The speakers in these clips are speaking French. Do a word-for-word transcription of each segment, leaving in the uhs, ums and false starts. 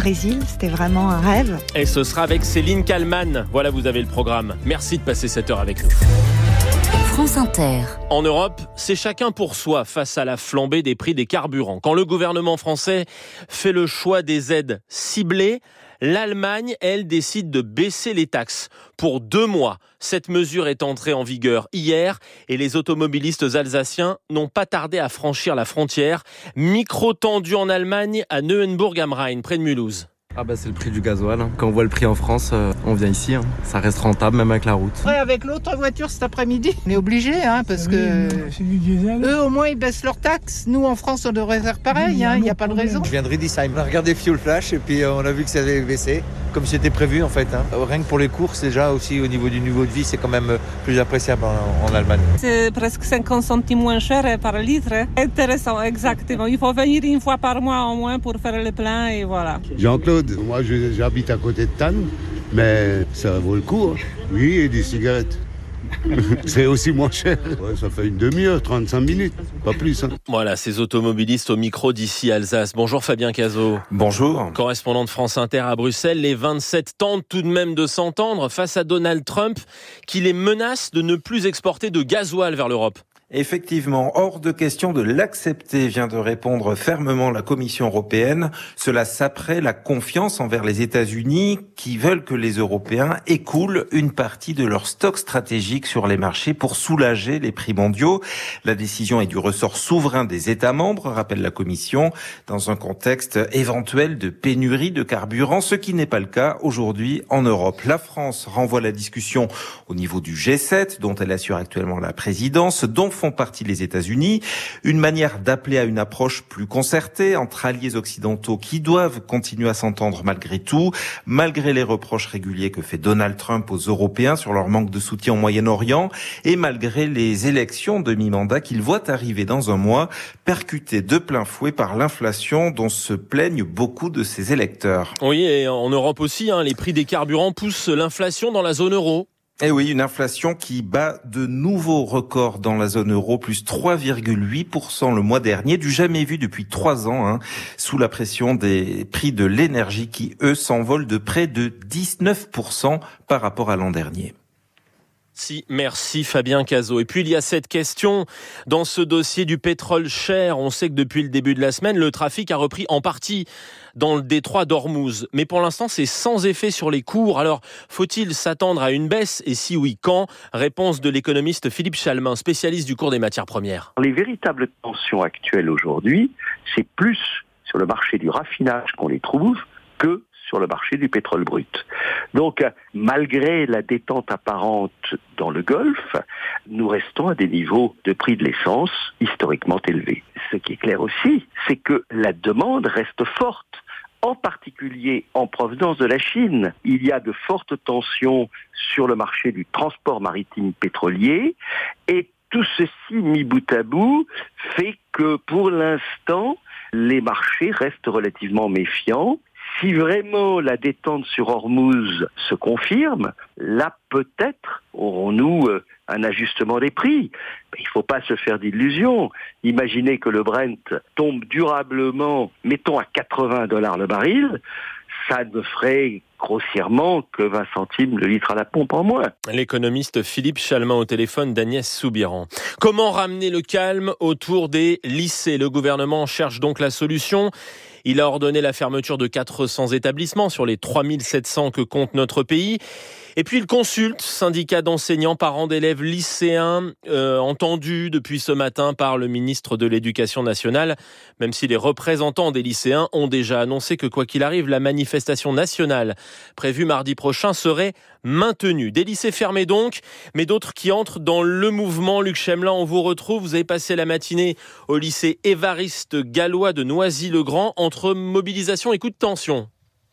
Brésil. C'était vraiment un rêve. Et ce sera avec Céline Kallmann. Voilà, vous avez le programme. Merci de passer cette heure avec nous. France Inter. En Europe, c'est chacun pour soi face à la flambée des prix des carburants. Quand le gouvernement français fait le choix des aides ciblées, l'Allemagne, elle, décide de baisser les taxes pour deux mois. Cette mesure est entrée en vigueur hier et les automobilistes alsaciens n'ont pas tardé à franchir la frontière. Micro tendu en Allemagne à Neuenburg am Rhein, près de Mulhouse. Ah bah c'est le prix du gasoil. Hein. Quand on voit le prix en France, euh, on vient ici. Hein. Ça reste rentable même avec la route. Ouais, avec l'autre voiture cet après-midi, on est obligé, hein, parce que c'est du diesel. Eux au moins ils baissent leurs taxes. Nous en France on devrait faire pareil, il hein, n'y a pas de raison. Je viens de Riedisheim, on a regardé Fuel Flash et puis on a vu que ça avait baissé, comme c'était prévu en fait. Hein. Rien que pour les courses déjà aussi au niveau du niveau de vie, c'est quand même plus appréciable en, en Allemagne. C'est presque cinquante centimes moins cher par litre. Intéressant, exactement. Il faut venir une fois par mois au moins pour faire le plein et voilà. Jean-Claude, moi je, j'habite à côté de Tannes, mais ça vaut le coup. Hein. Oui, et des cigarettes. C'est aussi moins cher. Ouais, ça fait une demi-heure, trente-cinq minutes, pas plus. Hein. Voilà, ces automobilistes au micro d'ici Alsace. Bonjour Fabien Cazot. Bonjour. Correspondant de France Inter à Bruxelles, les vingt-sept tentent tout de même de s'entendre face à Donald Trump qui les menace de ne plus exporter de gasoil vers l'Europe. Effectivement, hors de question de l'accepter, vient de répondre fermement la Commission européenne. Cela saperait la confiance envers les États-Unis qui veulent que les Européens écoulent une partie de leur stock stratégique sur les marchés pour soulager les prix mondiaux. La décision est du ressort souverain des États membres, rappelle la Commission, dans un contexte éventuel de pénurie de carburant, ce qui n'est pas le cas aujourd'hui en Europe. La France renvoie la discussion au niveau du G sept, dont elle assure actuellement la présidence, dont font partie les États-Unis, une manière d'appeler à une approche plus concertée entre alliés occidentaux qui doivent continuer à s'entendre malgré tout, malgré les reproches réguliers que fait Donald Trump aux Européens sur leur manque de soutien au Moyen-Orient et malgré les élections de mi-mandat qu'il voit arriver dans un mois, percutées de plein fouet par l'inflation dont se plaignent beaucoup de ses électeurs. Oui, et en Europe aussi, hein, les prix des carburants poussent l'inflation dans la zone euro. Eh oui, une inflation qui bat de nouveaux records dans la zone euro, plus trois virgule huit pour cent le mois dernier, du jamais vu depuis trois ans, hein, sous la pression des prix de l'énergie qui, eux, s'envolent de près de dix-neuf pour cent par rapport à l'an dernier. Si, merci Fabien Cazot. Et puis il y a cette question dans ce dossier du pétrole cher. On sait que depuis le début de la semaine, le trafic a repris en partie dans le détroit d'Ormuz. Mais pour l'instant, c'est sans effet sur les cours. Alors, faut-il s'attendre à une baisse? Et si oui, quand? Réponse de l'économiste Philippe Chalmin, spécialiste du cours des matières premières. Les véritables tensions actuelles aujourd'hui, c'est plus sur le marché du raffinage qu'on les trouve que sur le marché du pétrole brut. Donc, malgré la détente apparente dans le Golfe, nous restons à des niveaux de prix de l'essence historiquement élevés. Ce qui est clair aussi, c'est que la demande reste forte, en particulier en provenance de la Chine. Il y a de fortes tensions sur le marché du transport maritime pétrolier et tout ceci mis bout à bout fait que pour l'instant, les marchés restent relativement méfiants. Si vraiment la détente sur Ormuz se confirme, là peut-être aurons-nous un ajustement des prix. Mais il ne faut pas se faire d'illusions. Imaginez que le Brent tombe durablement, mettons à quatre-vingts dollars le baril, ça ne ferait grossièrement que vingt centimes le litre à la pompe en moins. L'économiste Philippe Chalmin au téléphone d'Agnès Soubiran. Comment ramener le calme autour des lycées? Le gouvernement cherche donc la solution. Il a ordonné la fermeture de quatre cents établissements sur les trois mille sept cents que compte notre pays. Et puis il consulte syndicats d'enseignants, parents d'élèves, lycéens, euh, entendus depuis ce matin par le ministre de l'Éducation nationale, même si les représentants des lycéens ont déjà annoncé que quoi qu'il arrive, la manifestation nationale prévue mardi prochain serait maintenue. Des lycées fermés donc, mais d'autres qui entrent dans le mouvement. Luc Chemelin, on vous retrouve. Vous avez passé la matinée au lycée Évariste Gallois de Noisy-le-Grand entre mobilisation et coup de tension.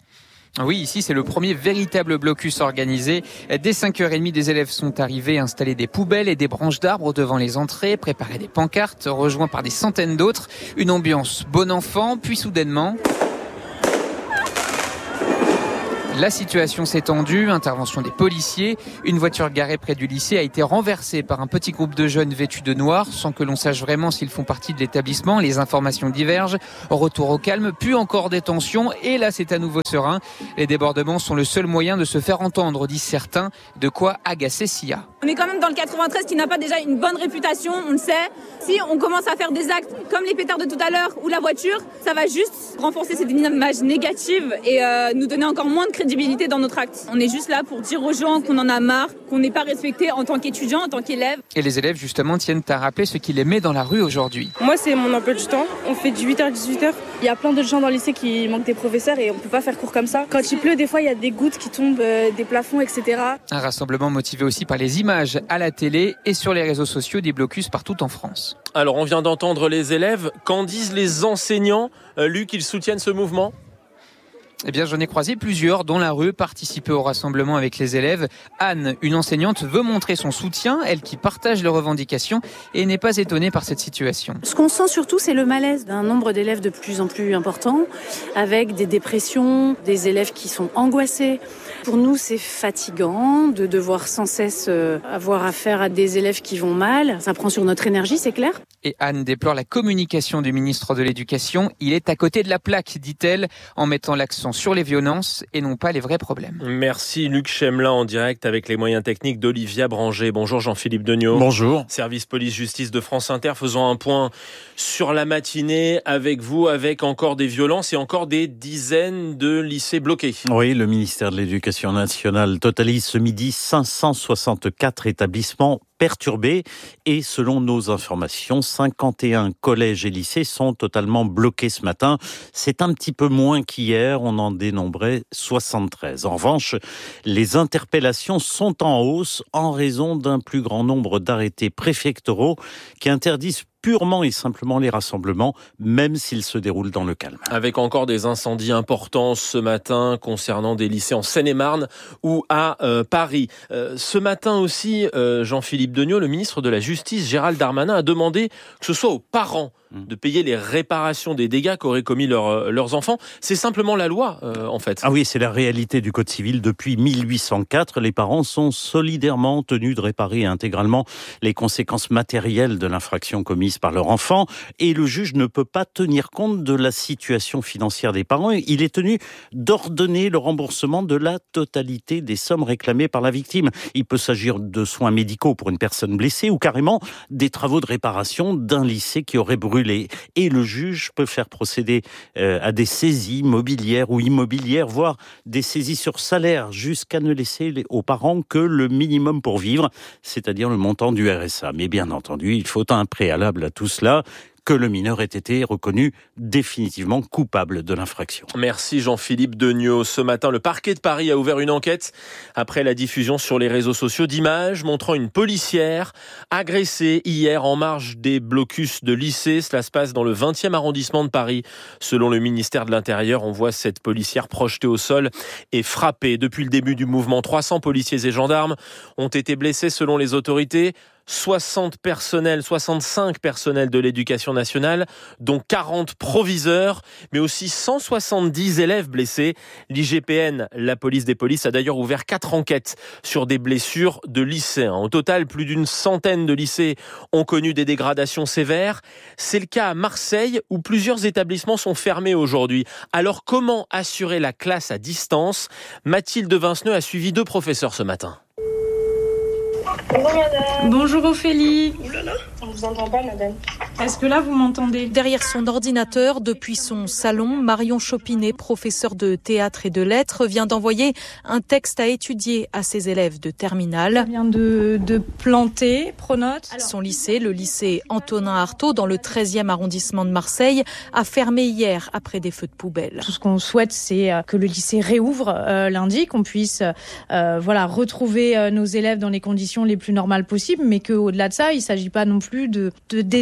Oui, ici, c'est le premier véritable blocus organisé. Dès cinq heures trente, des élèves sont arrivés, installer des poubelles et des branches d'arbres devant les entrées, préparer des pancartes, rejoints par des centaines d'autres. Une ambiance bon enfant, puis soudainement... La situation s'est tendue, intervention des policiers. Une voiture garée près du lycée a été renversée par un petit groupe de jeunes vêtus de noir, sans que l'on sache vraiment s'ils font partie de l'établissement. Les informations divergent. Retour au calme, puis encore des tensions. Et là, c'est à nouveau serein. Les débordements sont le seul moyen de se faire entendre, disent certains. De quoi agacer Sia. On est quand même dans le quatre-vingt-treize qui n'a pas déjà une bonne réputation, on le sait. Si on commence à faire des actes comme les pétards de tout à l'heure ou la voiture, ça va juste renforcer cette image négative et euh, nous donner encore moins de crédibilité dans notre acte. On est juste là pour dire aux gens qu'on en a marre, qu'on n'est pas respecté en tant qu'étudiant, en tant qu'élève. Et les élèves, justement, tiennent à rappeler ce qui les met dans la rue aujourd'hui. Moi, c'est mon emploi du temps. On fait du huit heures à dix-huit heures. Il y a plein d'autres gens dans le lycée qui manquent des professeurs et on ne peut pas faire cours comme ça. Quand il pleut, des fois, il y a des gouttes qui tombent euh, des plafonds, et cetera. Un rassemblement motivé aussi par les images à la télé et sur les réseaux sociaux des blocus partout en France. Alors, on vient d'entendre les élèves. Qu'en disent les enseignants, euh, Luc, ils soutiennent ce mouvement ? Eh bien, j'en ai croisé plusieurs dans la rue, participer au rassemblement avec les élèves. Anne, une enseignante, veut montrer son soutien, elle qui partage les revendications et n'est pas étonnée par cette situation. Ce qu'on sent surtout, c'est le malaise d'un nombre d'élèves de plus en plus important, avec des dépressions, des élèves qui sont angoissés. Pour nous, c'est fatigant de devoir sans cesse avoir affaire à des élèves qui vont mal. Ça prend sur notre énergie, c'est clair. Et Anne déplore la communication du ministre de l'Éducation. Il est à côté de la plaque, dit-elle, en mettant l'accent sur les violences et non pas les vrais problèmes. Merci Luc Chemelin en direct avec les moyens techniques d'Olivia Branger. Bonjour Jean-Philippe Degnaud. Bonjour. Service police-justice de France Inter. Faisons un point sur la matinée avec vous, avec encore des violences et encore des dizaines de lycées bloqués. Oui, le ministère de l'Éducation nationale totalise ce midi cinq cent soixante-quatre établissements perturbés et selon nos informations, cinquante et un collèges et lycées sont totalement bloqués ce matin. C'est un petit peu moins qu'hier, on en dénombrait soixante-treize. En revanche, les interpellations sont en hausse en raison d'un plus grand nombre d'arrêtés préfectoraux qui interdisent purement et simplement les rassemblements, même s'ils se déroulent dans le calme. Avec encore des incendies importants ce matin concernant des lycées en Seine-et-Marne ou à euh, Paris. Euh, ce matin aussi, euh, Jean-Philippe Degnaud, le ministre de la Justice, Gérald Darmanin, a demandé que ce soit aux parents de payer les réparations des dégâts qu'auraient commis leur, leurs enfants. C'est simplement la loi, euh, en fait. Ah oui, c'est la réalité du Code civil. Depuis mille huit cent quatre, les parents sont solidairement tenus de réparer intégralement les conséquences matérielles de l'infraction commise par leur enfant. Et le juge ne peut pas tenir compte de la situation financière des parents. Il est tenu d'ordonner le remboursement de la totalité des sommes réclamées par la victime. Il peut s'agir de soins médicaux pour une personne blessée ou carrément des travaux de réparation d'un lycée qui aurait brûlé. Et le juge peut faire procéder euh, à des saisies mobilières ou immobilières, voire des saisies sur salaire, jusqu'à ne laisser les, aux parents que le minimum pour vivre, c'est-à-dire le montant du R S A. Mais bien entendu, il faut un préalable à tout cela, que le mineur ait été reconnu définitivement coupable de l'infraction. Merci Jean-Philippe Degnaud. Ce matin, le parquet de Paris a ouvert une enquête après la diffusion sur les réseaux sociaux d'images montrant une policière agressée hier en marge des blocus de lycée. Cela se passe dans le vingtième arrondissement de Paris. Selon le ministère de l'Intérieur, on voit cette policière projetée au sol et frappée. Depuis le début du mouvement, trois cents policiers et gendarmes ont été blessés selon les autorités. soixante personnels, soixante-cinq personnels de l'éducation nationale, dont quarante proviseurs, mais aussi cent soixante-dix élèves blessés. L'I G P N, la police des polices, a d'ailleurs ouvert quatre enquêtes sur des blessures de lycéens. Au total, plus d'une centaine de lycées ont connu des dégradations sévères. C'est le cas à Marseille, où plusieurs établissements sont fermés aujourd'hui. Alors, comment assurer la classe à distance ? Mathilde Vinceneux a suivi deux professeurs ce matin. Bonjour madame. Bonjour Ophélie. Ouh là là, on vous entend pas madame. Est-ce que là vous m'entendez ? Derrière son ordinateur, depuis son salon, Marion Chopinet, professeure de théâtre et de lettres, vient d'envoyer un texte à étudier à ses élèves de terminale. Elle vient de, de planter, pronote. Son lycée, le lycée Antonin Artaud, dans le treizième arrondissement de Marseille, a fermé hier après des feux de poubelle. Tout ce qu'on souhaite, c'est que le lycée réouvre euh, lundi, qu'on puisse euh, voilà, retrouver euh, nos élèves dans les conditions les plus normales possibles, mais qu'au-delà de ça, il ne s'agit pas non plus de, de d'éteindre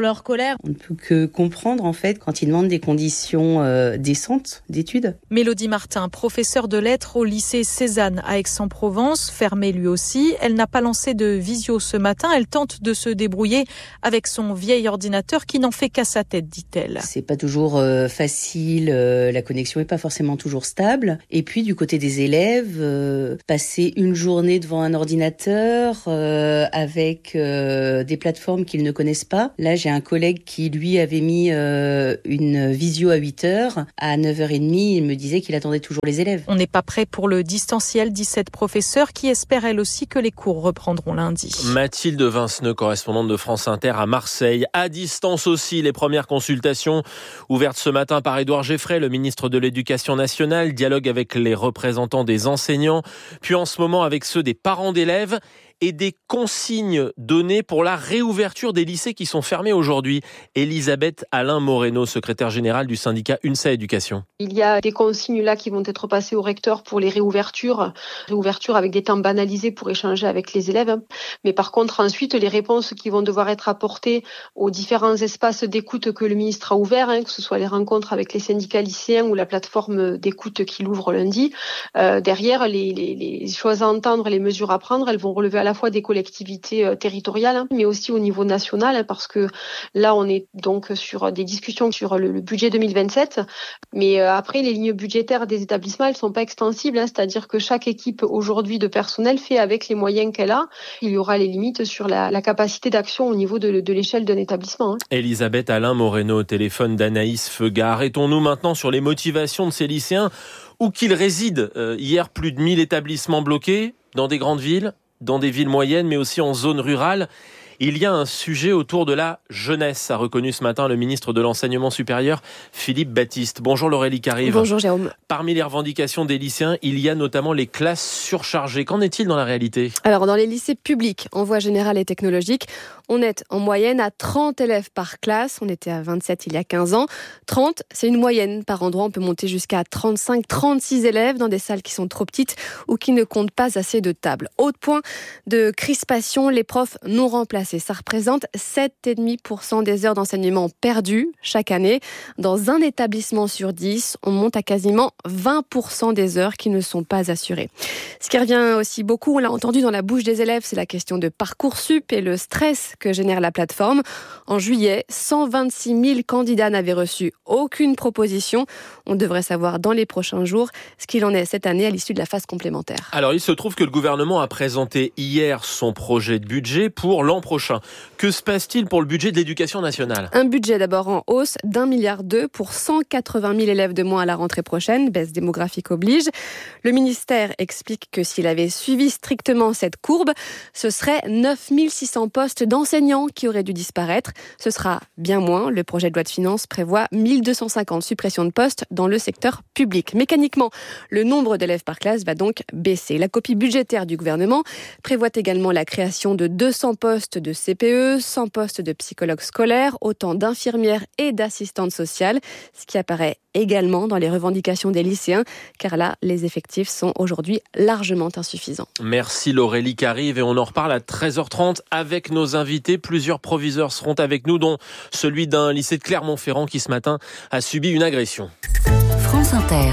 leur colère. On ne peut que comprendre en fait quand ils demandent des conditions euh, décentes d'études. Mélodie Martin, professeure de lettres au lycée Cézanne à Aix-en-Provence, fermé lui aussi. Elle n'a pas lancé de visio ce matin. Elle tente de se débrouiller avec son vieil ordinateur qui n'en fait qu'à sa tête, dit-elle. C'est pas toujours euh, facile, euh, la connexion est pas forcément toujours stable. Et puis du côté des élèves, euh, passer une journée devant un ordinateur euh, avec euh, des plateformes qu'ils ne connaissent pas. Là, j'ai un collègue qui lui avait mis euh, une visio à huit heures. À neuf heures trente, il me disait qu'il attendait toujours les élèves. On n'est pas prêt pour le distanciel, dit cette professeure qui espère elle aussi que les cours reprendront lundi. Mathilde Vinceneux, correspondante de France Inter à Marseille. À distance aussi, les premières consultations ouvertes ce matin par Édouard Geffray, le ministre de l'Éducation nationale, dialogue avec les représentants des enseignants, puis en ce moment avec ceux des parents d'élèves et des consignes données pour la réouverture des lycées qui sont fermés aujourd'hui. Elisabeth Alain Moreno, secrétaire générale du syndicat UNSA Éducation. Il y a des consignes là qui vont être passées au recteur pour les réouvertures, réouverture avec des temps banalisés pour échanger avec les élèves. Mais par contre, ensuite, les réponses qui vont devoir être apportées aux différents espaces d'écoute que le ministre a ouverts, hein, que ce soit les rencontres avec les syndicats lycéens ou la plateforme d'écoute qu'il ouvre lundi, euh, derrière, les, les, les choses à entendre, les mesures à prendre, elles vont relever à la fois des collectivités euh, territoriales, hein, mais aussi au niveau national, hein, parce que là, on est donc sur des discussions sur le, le budget deux mille vingt-sept. Mais euh, après, les lignes budgétaires des établissements, elles sont pas extensibles, hein, c'est-à-dire que chaque équipe aujourd'hui de personnel fait avec les moyens qu'elle a. Il y aura les limites sur la, la capacité d'action au niveau de, de l'échelle d'un établissement. Hein. Elisabeth Alain Moreno au téléphone d'Anaïs Feuga. Arrêtons-nous maintenant sur les motivations de ces lycéens où qu'ils résident. Euh, hier, plus de mille établissements bloqués dans des grandes villes, dans des villes moyennes, mais aussi en zone rurale. Il y a un sujet autour de la jeunesse, a reconnu ce matin le ministre de l'Enseignement supérieur, Philippe Baptiste. Bonjour Laurélie Carive. Bonjour Jérôme. Parmi les revendications des lycéens, il y a notamment les classes surchargées. Qu'en est-il dans la réalité ? Alors, dans les lycées publics, en voie générale et technologique, on est en moyenne à trente élèves par classe. On était à vingt-sept il y a quinze ans. trente, c'est une moyenne. Par endroit, on peut monter jusqu'à trente-cinq, trente-six élèves dans des salles qui sont trop petites ou qui ne comptent pas assez de tables. Autre point de crispation, les profs non remplacés. Ça représente sept virgule cinq pour cent des heures d'enseignement perdues chaque année. Dans un établissement sur dix, on monte à quasiment vingt pour cent des heures qui ne sont pas assurées. Ce qui revient aussi beaucoup, on l'a entendu dans la bouche des élèves, c'est la question de Parcoursup et le stress que génère la plateforme. En juillet, cent vingt-six mille candidats n'avaient reçu aucune proposition. On devrait savoir dans les prochains jours ce qu'il en est cette année à l'issue de la phase complémentaire. Alors, il se trouve que le gouvernement a présenté hier son projet de budget pour l'an prochain. Que se passe-t-il pour le budget de l'éducation nationale ? Un budget d'abord en hausse d'un milliard deux pour cent quatre-vingt mille élèves de moins à la rentrée prochaine, baisse démographique oblige. Le ministère explique que s'il avait suivi strictement cette courbe, ce serait neuf mille six cents postes d'enseignants qui auraient dû disparaître. Ce sera bien moins. Le projet de loi de finances prévoit mille deux cent cinquante suppressions de postes dans le secteur public. Mécaniquement, le nombre d'élèves par classe va donc baisser. La copie budgétaire du gouvernement prévoit également la création de deux cents postes de C P E, cent postes de psychologues scolaires, autant d'infirmières et d'assistantes sociales, ce qui apparaît également dans les revendications des lycéens, car là, les effectifs sont aujourd'hui largement insuffisants. Merci Laurélie Carive, et on en reparle à treize heures trente avec nos invités. Plusieurs proviseurs seront avec nous, dont celui d'un lycée de Clermont-Ferrand qui ce matin a subi une agression. France Inter,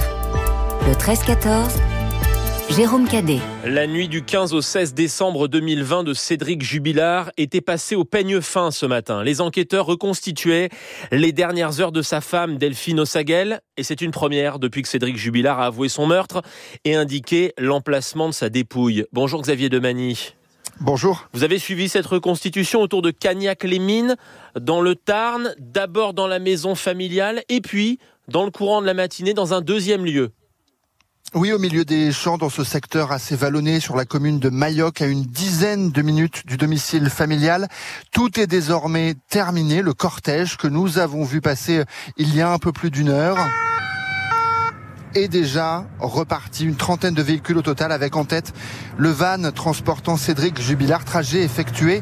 le treize quatorze, Jérôme Cadet. La nuit du quinze au seize décembre deux mille vingt de Cédric Jubilard était passée au peigne fin ce matin. Les enquêteurs reconstituaient les dernières heures de sa femme Delphine Ossaguel, et c'est une première depuis que Cédric Jubilard a avoué son meurtre et indiqué l'emplacement de sa dépouille. Bonjour Xavier Demany. Bonjour. Vous avez suivi cette reconstitution autour de Cagnac-les-Mines, dans le Tarn, d'abord dans la maison familiale et puis dans le courant de la matinée dans un deuxième lieu. Oui, au milieu des champs, dans ce secteur assez vallonné sur la commune de Mailloc, à une dizaine de minutes du domicile familial. Tout est désormais terminé. Le cortège que nous avons vu passer il y a un peu plus d'une heure est déjà reparti. Une trentaine de véhicules au total, avec en tête le van transportant Cédric Jubilard. Trajet effectué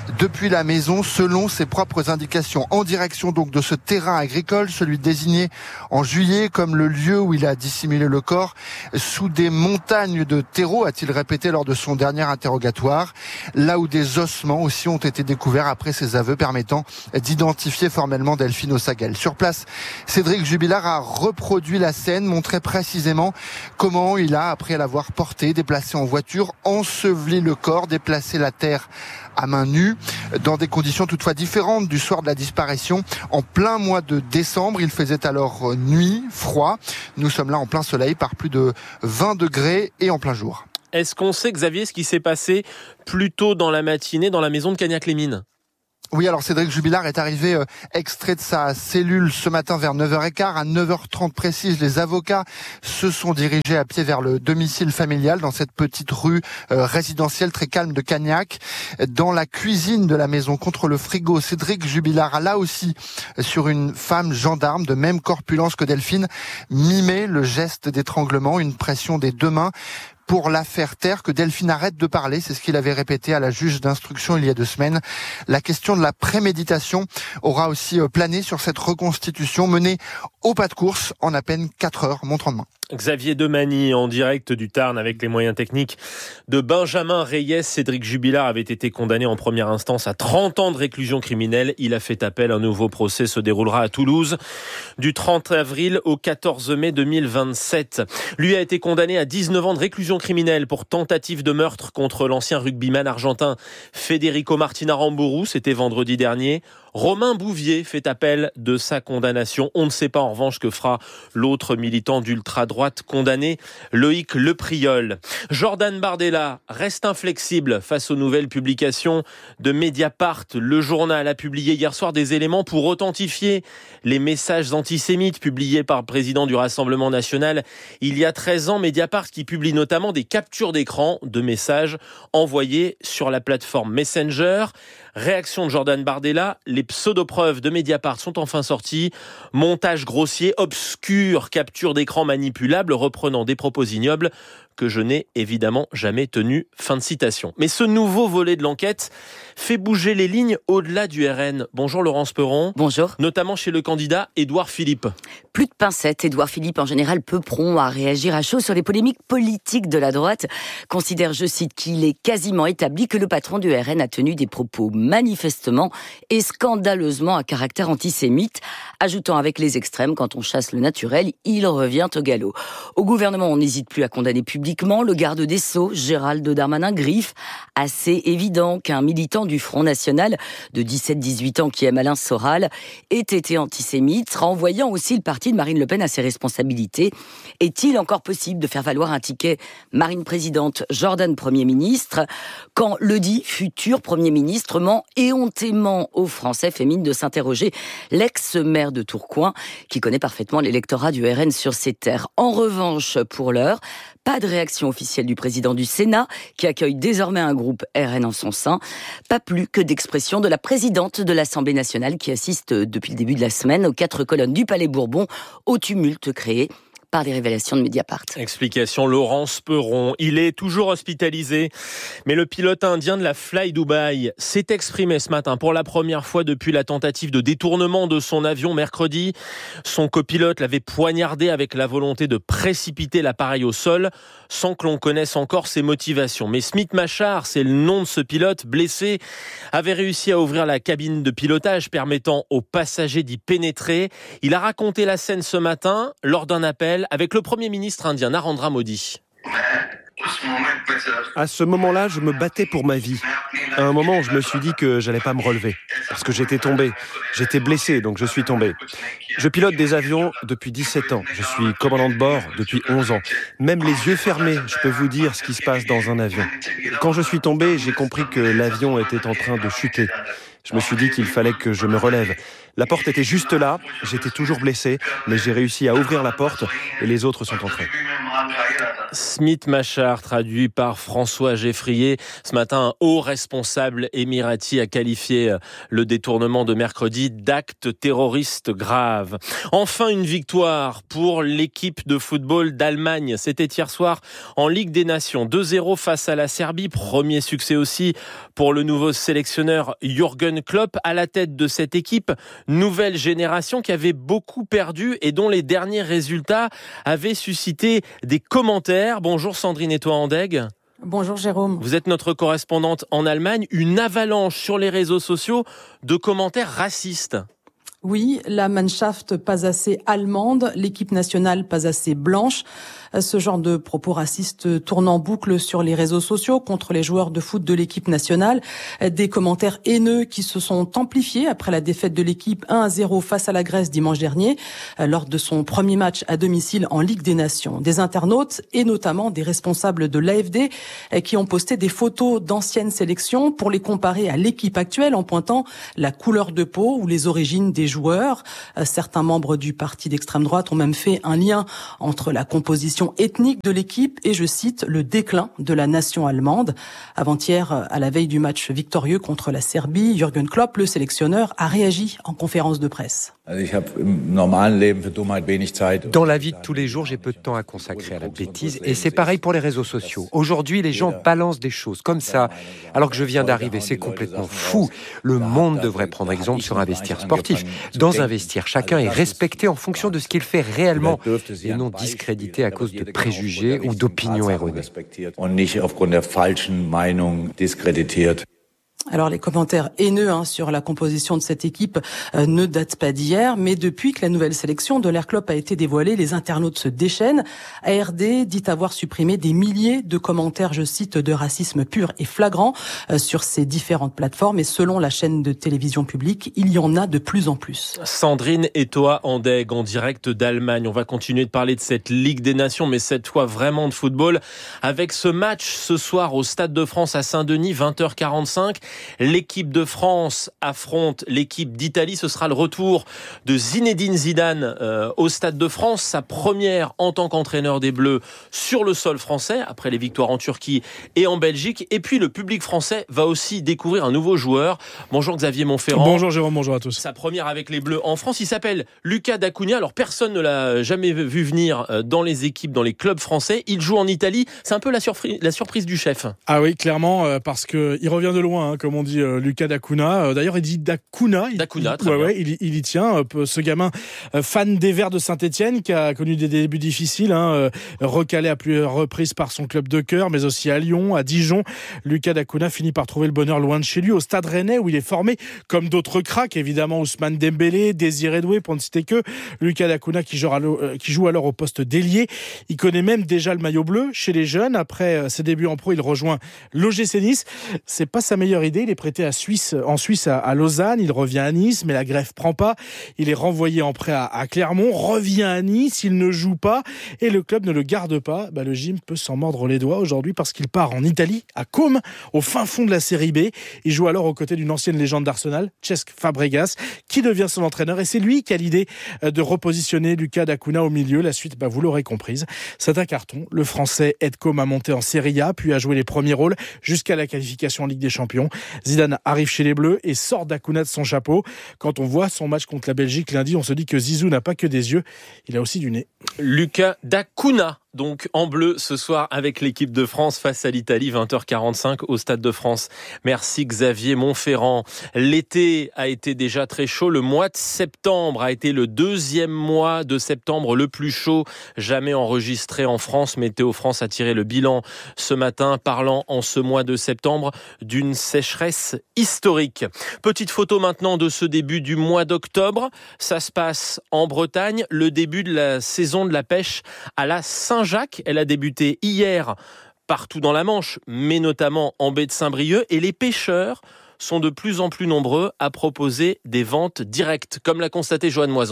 depuis la maison selon ses propres indications. En direction donc de ce terrain agricole, celui désigné en juillet comme le lieu où il a dissimulé le corps sous des montagnes de terreau, a-t-il répété lors de son dernier interrogatoire, là où des ossements aussi ont été découverts après ses aveux permettant d'identifier formellement Delphine Ossagel. Sur place, Cédric Jubilard a reproduit la scène, montré précisément comment il a, après l'avoir porté, déplacé en voiture, enseveli le corps, déplacé la terre à main nue, dans des conditions toutefois différentes du soir de la disparition. En plein mois de décembre, il faisait alors nuit, froid. Nous sommes là en plein soleil, par plus de vingt degrés et en plein jour. Est-ce qu'on sait, Xavier, ce qui s'est passé plus tôt dans la matinée dans la maison de Cagnac-les-Mines ? Oui, alors Cédric Jubilard est arrivé euh, extrait de sa cellule ce matin vers neuf heures quinze. À neuf heures trente précise, les avocats se sont dirigés à pied vers le domicile familial dans cette petite rue euh, résidentielle très calme de Cagnac. Dans la cuisine de la maison, contre le frigo, Cédric Jubilard a là aussi, sur une femme gendarme de même corpulence que Delphine, mimé le geste d'étranglement, une pression des deux mains pour la faire taire, que Delphine arrête de parler. C'est ce qu'il avait répété à la juge d'instruction il y a deux semaines. La question de la préméditation aura aussi plané sur cette reconstitution menée au pas de course en à peine quatre heures, montre en main. Xavier Demagny en direct du Tarn avec les moyens techniques de Benjamin Reyes. Cédric Jubilard avait été condamné en première instance à trente ans de réclusion criminelle. Il a fait appel. Un nouveau procès se déroulera à Toulouse du trente avril au quatorze mai deux mille vingt-sept. Lui a été condamné à dix-neuf ans de réclusion criminelle pour tentative de meurtre contre l'ancien rugbyman argentin Federico Martin Aramburu. C'était vendredi dernier. Romain Bouvier fait appel de sa condamnation. On ne sait pas en revanche que fera l'autre militant d'ultra-droite condamné, Loïc Lepriol. Jordan Bardella reste inflexible face aux nouvelles publications de Mediapart. Le journal a publié hier soir des éléments pour authentifier les messages antisémites publiés par le président du Rassemblement national il y a treize ans. Mediapart qui publie notamment des captures d'écran de messages envoyés sur la plateforme Messenger. Réaction de Jordan Bardella, les pseudo-preuves de Mediapart sont enfin sorties. Montage grossier, obscur, capture d'écran manipulable, reprenant des propos ignobles que je n'ai évidemment jamais tenu. Fin de citation. Mais ce nouveau volet de l'enquête fait bouger les lignes au-delà du R N. Bonjour Laurence Perron. Bonjour. Notamment chez le candidat Édouard Philippe. Plus de pincettes. Édouard Philippe, en général, peu prompt à réagir à chaud sur les polémiques politiques de la droite. Considère, je cite, qu'il est quasiment établi que le patron du R N a tenu des propos manifestement et scandaleusement à caractère antisémite, ajoutant avec les extrêmes, quand on chasse le naturel, il revient au galop. Au gouvernement, on n'hésite plus à condamner publiquement. Le garde des Sceaux, Gérald Darmanin, griffe assez évident qu'un militant du Front National de dix-sept à dix-huit ans qui aime Alain Soral ait été antisémite, renvoyant aussi le parti de Marine Le Pen à ses responsabilités. Est-il encore possible de faire valoir un ticket Marine présidente, Jordan Premier ministre, quand le dit futur Premier ministre ment éhontément aux Français, fait mine de s'interroger l'ex-maire de Tourcoing, qui connaît parfaitement l'électorat du R N sur ses terres. En revanche, pour l'heure, pas de réaction officielle du président du Sénat, qui accueille désormais un groupe R N en son sein. Pas plus que d'expression de la présidente de l'Assemblée nationale, qui assiste depuis le début de la semaine aux quatre colonnes du Palais Bourbon, au tumulte créé par les révélations de Mediapart. Explication Laurence Perron. Il est toujours hospitalisé, mais le pilote indien de la Fly Dubai s'est exprimé ce matin pour la première fois depuis la tentative de détournement de son avion mercredi. Son copilote l'avait poignardé avec la volonté de précipiter l'appareil au sol, sans que l'on connaisse encore ses motivations. Mais Smith Machar, c'est le nom de ce pilote blessé, avait réussi à ouvrir la cabine de pilotage permettant aux passagers d'y pénétrer. Il a raconté la scène ce matin lors d'un appel avec le Premier ministre indien Narendra Modi. À ce moment-là, je me battais pour ma vie. À un moment, je me suis dit que j'allais pas me relever, parce que j'étais tombé. J'étais blessé, donc je suis tombé. Je pilote des avions depuis dix-sept ans. Je suis commandant de bord depuis onze ans. Même les yeux fermés, je peux vous dire ce qui se passe dans un avion. Quand je suis tombé, j'ai compris que l'avion était en train de chuter. Je me suis dit qu'il fallait que je me relève. La porte était juste là, j'étais toujours blessé, mais j'ai réussi à ouvrir la porte et les autres sont entrés. Smith Machar, traduit par François Geffrier. Ce matin, un haut responsable émirati a qualifié le détournement de mercredi d'acte terroriste grave. Enfin, une victoire pour l'équipe de football d'Allemagne. C'était hier soir en Ligue des Nations. deux zéro face à la Serbie. Premier succès aussi pour le nouveau sélectionneur Jürgen Klopp à la tête de cette équipe. Nouvelle génération qui avait beaucoup perdu et dont les derniers résultats avaient suscité des commentaires. Bonjour Sandrine Etoa-Andeg. Bonjour Jérôme. Vous êtes notre correspondante en Allemagne. Une avalanche sur les réseaux sociaux de commentaires racistes. Oui, la Mannschaft pas assez allemande, l'équipe nationale pas assez blanche. Ce genre de propos racistes tournent en boucle sur les réseaux sociaux contre les joueurs de foot de l'équipe nationale. Des commentaires haineux qui se sont amplifiés après la défaite de l'équipe un à zéro face à la Grèce dimanche dernier, lors de son premier match à domicile en Ligue des Nations. Des internautes et notamment des responsables de l'A F D qui ont posté des photos d'anciennes sélections pour les comparer à l'équipe actuelle en pointant la couleur de peau ou les origines des joueurs. Certains membres du parti d'extrême droite ont même fait un lien entre la composition ethnique de l'équipe et, je cite, le déclin de la nation allemande. Avant-hier, à la veille du match victorieux contre la Serbie, Jürgen Klopp, le sélectionneur, a réagi en conférence de presse. Dans la vie de tous les jours, j'ai peu de temps à consacrer à la bêtise et c'est pareil pour les réseaux sociaux. Aujourd'hui, les gens balancent des choses comme ça alors que je viens d'arriver. C'est complètement fou. Le monde devrait prendre exemple sur un vestiaire sportif. Dans un vestiaire, chacun est respecté en fonction de ce qu'il fait réellement et non discrédité à cause de préjugés ou d'opinions erronées. Alors les commentaires haineux hein, sur la composition de cette équipe euh, ne datent pas d'hier, mais depuis que la nouvelle sélection de l'Air Klopp a été dévoilée, les internautes se déchaînent. A R D dit avoir supprimé des milliers de commentaires, je cite, de racisme pur et flagrant euh, sur ces différentes plateformes. Et selon la chaîne de télévision publique, il y en a de plus en plus. Sandrine Etoa-Andeg en direct d'Allemagne. On va continuer de parler de cette Ligue des Nations, mais cette fois vraiment de football, avec ce match ce soir au Stade de France à Saint-Denis, vingt heures quarante-cinq. L'équipe de France affronte l'équipe d'Italie. Ce sera le retour de Zinedine Zidane euh, au Stade de France. Sa première en tant qu'entraîneur des Bleus sur le sol français, après les victoires en Turquie et en Belgique. Et puis le public français va aussi découvrir un nouveau joueur. Bonjour Xavier Montferrand. Bonjour Jérôme, bonjour à tous. Sa première avec les Bleus en France. Il s'appelle Lucas D'Acunha. Alors personne ne l'a jamais vu venir dans les équipes, dans les clubs français. Il joue en Italie. C'est un peu la, surprise, la surprise du chef. Ah oui, clairement, parce qu'il revient de loin, hein, comme on dit euh, Lucas D'Acunha. Euh, d'ailleurs, il dit D'Acunha. Il, D'Acunha, très ouais, bien. Ouais, il, il y tient. Euh, ce gamin euh, fan des Verts de Saint-Etienne, qui a connu des débuts difficiles, hein, euh, recalé à plusieurs reprises par son club de cœur, mais aussi à Lyon, à Dijon. Lucas D'Acunha finit par trouver le bonheur loin de chez lui, au Stade Rennais, où il est formé comme d'autres cracks, évidemment Ousmane Dembélé, Désiré Doué, pour ne citer que. Lucas D'Acunha qui joue, alors, euh, qui joue alors au poste d'ailier. Il connaît même déjà le maillot bleu chez les jeunes. Après euh, ses débuts en pro, il rejoint l'O G C Nice. C'est pas sa meilleure idée. Il est prêté à Suisse, en Suisse à, à Lausanne. Il revient à Nice, mais la grève prend pas. Il est renvoyé en prêt à, à Clermont, revient à Nice. Il ne joue pas et le club ne le garde pas. Bah, le gym peut s'en mordre les doigts aujourd'hui parce qu'il part en Italie, à Côme, au fin fond de la série B. Il joue alors aux côtés d'une ancienne légende d'Arsenal, Cesc Fabregas, qui devient son entraîneur. Et c'est lui qui a l'idée de repositionner Lucas D'Acunha au milieu. La suite, bah, vous l'aurez comprise, c'est un carton. Le Français aide Côme à monter en Serie A, puis à jouer les premiers rôles jusqu'à la qualification en Ligue des Champions. Zidane arrive chez les Bleus et sort D'Acunha de son chapeau. Quand on voit son match contre la Belgique lundi, on se dit que Zizou n'a pas que des yeux, il a aussi du nez. Lucas D'Acunha, donc en bleu ce soir avec l'équipe de France face à l'Italie, vingt heures quarante-cinq au Stade de France. Merci Xavier Montferrand. L'été a été déjà très chaud. Le mois de septembre a été le deuxième mois de septembre le plus chaud jamais enregistré en France. Météo France a tiré le bilan ce matin, parlant en ce mois de septembre d'une sécheresse historique. Petite photo maintenant de ce début du mois d'octobre. Ça se passe en Bretagne, le début de la saison de la pêche à la Saint-Jacques. Elle a débuté hier partout dans la Manche, mais notamment en baie de Saint-Brieuc. Et les pêcheurs sont de plus en plus nombreux à proposer des ventes directes, comme l'a constaté Joanne Moison.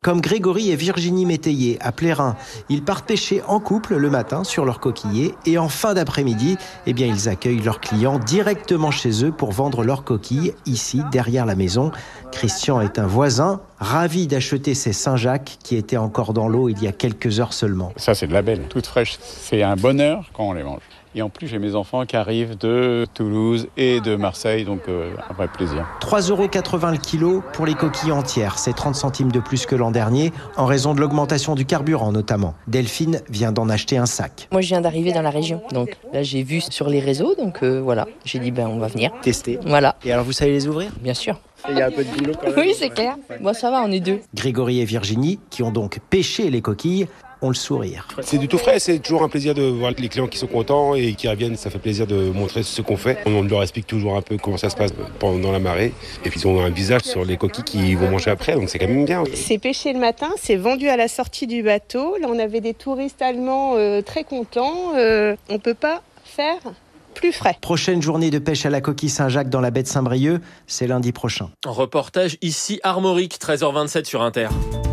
Comme Grégory et Virginie Métayer à Plérin. Ils partent pêcher en couple le matin sur leurs coquillers et en fin d'après-midi, eh bien, ils accueillent leurs clients directement chez eux pour vendre leurs coquilles ici, derrière la maison. Christian est un voisin, ravi d'acheter ces Saint-Jacques qui étaient encore dans l'eau il y a quelques heures seulement. Ça, c'est de la belle, toute fraîche. C'est un bonheur quand on les mange. Et en plus, j'ai mes enfants qui arrivent de Toulouse et de Marseille, donc euh, un vrai plaisir. trois euros quatre-vingts le kilo pour les coquilles entières. C'est trente centimes de plus que l'an dernier, en raison de l'augmentation du carburant notamment. Delphine vient d'en acheter un sac. Moi, je viens d'arriver dans la région, donc là, j'ai vu sur les réseaux, donc euh, voilà. J'ai dit, ben, on va venir. Tester. Voilà. Et alors, vous savez les ouvrir ? Bien sûr. Il y a un peu de boulot quand même. Oui, c'est clair. Bon, ça va, on est deux. Grégory et Virginie, qui ont donc pêché les coquilles, ont le sourire. C'est du tout frais, c'est toujours un plaisir de voir les clients qui sont contents et qui reviennent. Ça fait plaisir de montrer ce qu'on fait. On leur explique toujours un peu comment ça se passe pendant la marée. Et puis ils ont un visage sur les coquilles qu'ils vont manger après, donc c'est quand même bien. C'est pêché le matin, c'est vendu à la sortie du bateau. Là, on avait des touristes allemands euh, très contents. Euh, on ne peut pas faire plus frais. Prochaine journée de pêche à la coquille Saint-Jacques dans la baie de Saint-Brieuc, c'est lundi prochain. Reportage ici Armorique, treize heures vingt-sept sur Inter.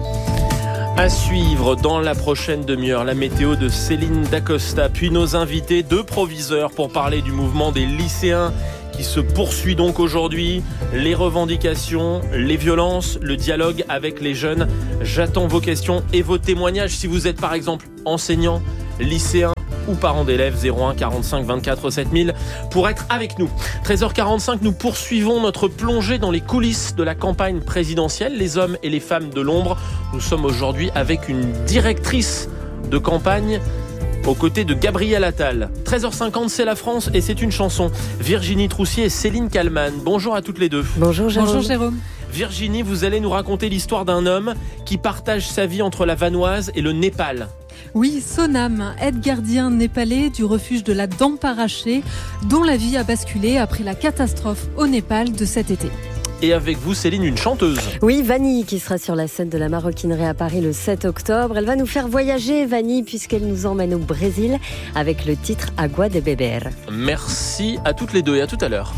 À suivre dans la prochaine demi-heure, la météo de Céline Dacosta, puis nos invités, deux proviseurs pour parler du mouvement des lycéens qui se poursuit donc aujourd'hui. Les revendications, les violences, le dialogue avec les jeunes. J'attends vos questions et vos témoignages si vous êtes par exemple enseignant, lycéen ou parents d'élèves. Zéro un quarante-cinq vingt-quatre sept mille pour être avec nous. treize heures quarante-cinq, nous poursuivons notre plongée dans les coulisses de la campagne présidentielle, les hommes et les femmes de l'ombre. Nous sommes aujourd'hui avec une directrice de campagne aux côtés de Gabriel Attal. treize heures cinquante, c'est la France et c'est une chanson. Virginie Troussier et Céline Kallmann. Bonjour à toutes les deux. Bonjour Jérôme. Bonjour Jérôme. Virginie, vous allez nous raconter l'histoire d'un homme qui partage sa vie entre la Vanoise et le Népal. Oui, Sonam, aide-gardien népalais du refuge de la Dampe Arrachée, dont la vie a basculé après la catastrophe au Népal de cet été. Et avec vous, Céline, une chanteuse. Oui, Vanille, qui sera sur la scène de la Maroquinerie à Paris le sept octobre. Elle va nous faire voyager, Vanille, puisqu'elle nous emmène au Brésil avec le titre Agua de Beber. Merci à toutes les deux et à tout à l'heure.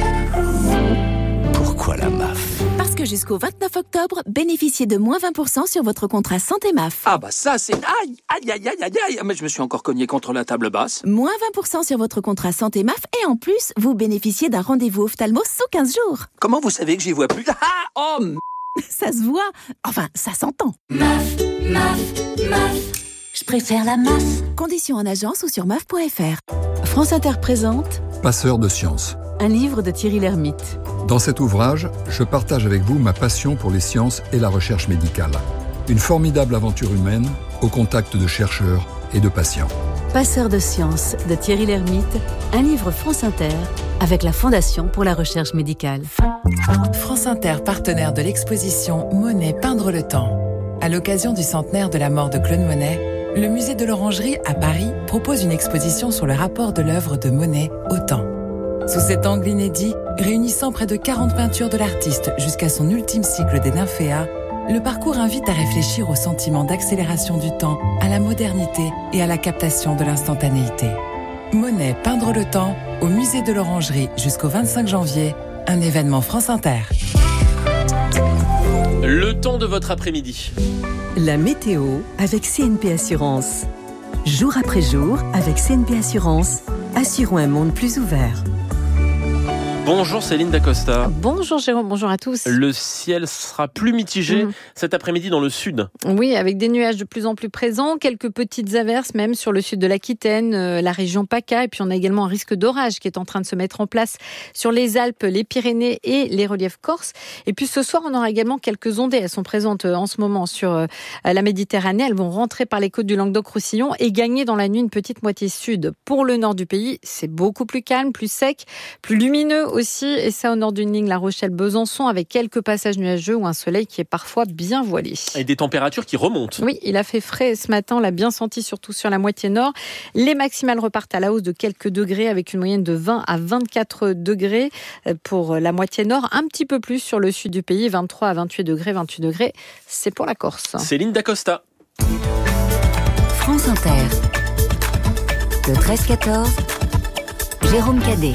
Pourquoi la M A F ? Parce que jusqu'au vingt-neuf octobre, bénéficiez de moins vingt pour cent sur votre contrat santé M A F. Ah bah ça c'est... Aïe, aïe, aïe, aïe, aïe, aïe, mais je me suis encore cogné contre la table basse. Moins vingt pour cent sur votre contrat santé M A F et en plus, vous bénéficiez d'un rendez-vous ophtalmo sous quinze jours. Comment vous savez que j'y vois plus ? Ah, oh m... Ça se voit. Enfin, ça s'entend. M A F, M A F, M A F. Je préfère la M A F. Conditions en agence ou sur M A F point F R. France Inter présente Passeur de sciences. Un livre de Thierry Lhermitte. Dans cet ouvrage, je partage avec vous ma passion pour les sciences et la recherche médicale. Une formidable aventure humaine au contact de chercheurs et de patients. Passeur de sciences de Thierry Lhermitte, un livre France Inter avec la Fondation pour la recherche médicale. France Inter, partenaire de l'exposition Monet Peindre le temps. À l'occasion du centenaire de la mort de Claude Monet, le musée de l'Orangerie à Paris propose une exposition sur le rapport de l'œuvre de Monet au temps. Sous cet angle inédit, réunissant près de quarante peintures de l'artiste jusqu'à son ultime cycle des Nymphéas, le parcours invite à réfléchir au sentiment d'accélération du temps, à la modernité et à la captation de l'instantanéité. Monet Peindre le temps, au musée de l'Orangerie jusqu'au vingt-cinq janvier, un événement France Inter. Le temps de votre après-midi. La météo avec C N P Assurance. Jour après jour, avec C N P Assurance, assurons un monde plus ouvert. Bonjour Céline Dacosta. Bonjour Jérôme, bonjour à tous. Le ciel sera plus mitigé mmh. cet après-midi dans le sud. Oui, avec des nuages de plus en plus présents, quelques petites averses même sur le sud de l'Aquitaine, euh, la région PACA, et puis on a également un risque d'orage qui est en train de se mettre en place sur les Alpes, les Pyrénées et les reliefs corses. Et puis ce soir, on aura également quelques ondées. Elles sont présentes en ce moment sur euh, la Méditerranée. Elles vont rentrer par les côtes du Languedoc-Roussillon et gagner dans la nuit une petite moitié sud. Pour le nord du pays, c'est beaucoup plus calme, plus sec, plus lumineux aussi, et ça au nord d'une ligne La Rochelle-Besançon avec quelques passages nuageux ou un soleil qui est parfois bien voilé. Et des températures qui remontent. Oui, il a fait frais ce matin, on l'a bien senti surtout sur la moitié nord. Les maximales repartent à la hausse de quelques degrés avec une moyenne de vingt à vingt-quatre degrés pour la moitié nord, un petit peu plus sur le sud du pays, vingt-trois à vingt-huit degrés, vingt-huit degrés, c'est pour la Corse. Céline Dacosta. France Inter. Le treize quatorze, Jérôme Cadet.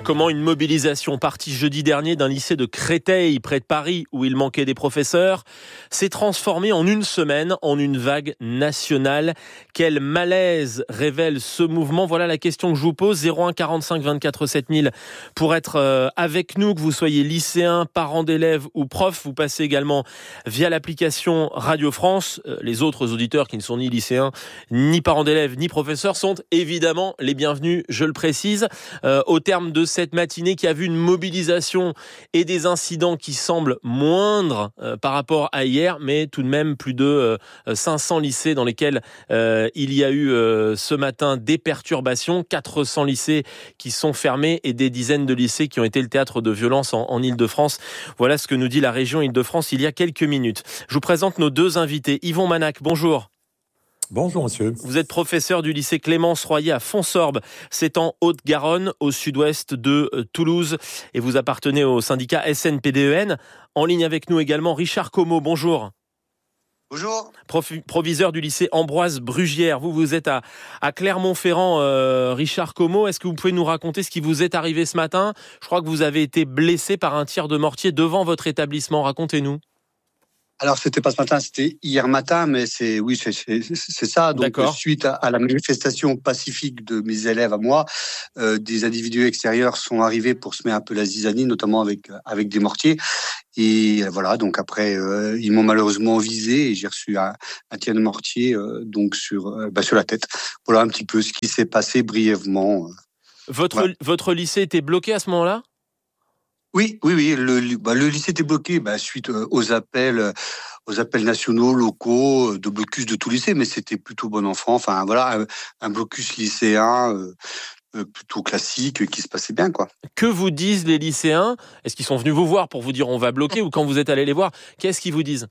Comment une mobilisation partie jeudi dernier d'un lycée de Créteil, près de Paris, où il manquait des professeurs, s'est transformée en une semaine en une vague nationale. Quel malaise révèle ce mouvement? Voilà la question que je vous pose. zéro un quarante-cinq vingt-quatre sept mille pour être avec nous, que vous soyez lycéen, parent d'élèves ou prof. Vous passez également via l'application Radio France. Les autres auditeurs qui ne sont ni lycéens, ni parents d'élèves, ni professeurs sont évidemment les bienvenus, je le précise. Euh, au terme de cette matinée qui a vu une mobilisation et des incidents qui semblent moindres euh, par rapport à hier, mais tout de même plus de euh, cinq cents lycées dans lesquels euh, il y a eu euh, ce matin des perturbations, quatre cents lycées qui sont fermés et des dizaines de lycées qui ont été le théâtre de violences en, en Île-de-France. Voilà ce que nous dit la région Île-de-France il y a quelques minutes. Je vous présente nos deux invités. Yvon Manac, bonjour. Bonjour monsieur. Vous êtes professeur du lycée Clémence Royer à Fonsorbe, c'est en Haute-Garonne, au sud-ouest de Toulouse, et vous appartenez au syndicat S N P D E N. En ligne avec nous également Richard Como, bonjour. Bonjour. Prof, proviseur du lycée Ambroise Brugière. Vous, vous êtes à, à Clermont-Ferrand, euh, Richard Como. Est-ce que vous pouvez nous raconter ce qui vous est arrivé ce matin? Je crois que vous avez été blessé par un tir de mortier devant votre établissement. Racontez-nous. Alors, c'était pas ce matin, c'était hier matin, mais c'est, oui, c'est, c'est, c'est ça. Donc, D'accord. Suite à, à la manifestation pacifique de mes élèves à moi, euh, des individus extérieurs sont arrivés pour se mettre un peu la zizanie, notamment avec, avec des mortiers. Et voilà, donc après, euh, ils m'ont malheureusement visé et j'ai reçu un, un tir de mortier, euh, donc sur, euh, bah, sur la tête. Voilà un petit peu ce qui s'est passé brièvement. Votre, ouais. votre lycée était bloqué à ce moment-là? Oui, oui, oui. Le, bah, le lycée était bloqué bah, suite aux appels, aux appels nationaux, locaux, de blocus de tout lycée, mais c'était plutôt bon enfant. Enfin, voilà, un, un blocus lycéen euh, plutôt classique qui se passait bien, quoi. Que vous disent les lycéens? Est-ce qu'ils sont venus vous voir pour vous dire on va bloquer, ou quand vous êtes allé les voir, qu'est-ce qu'ils vous disent?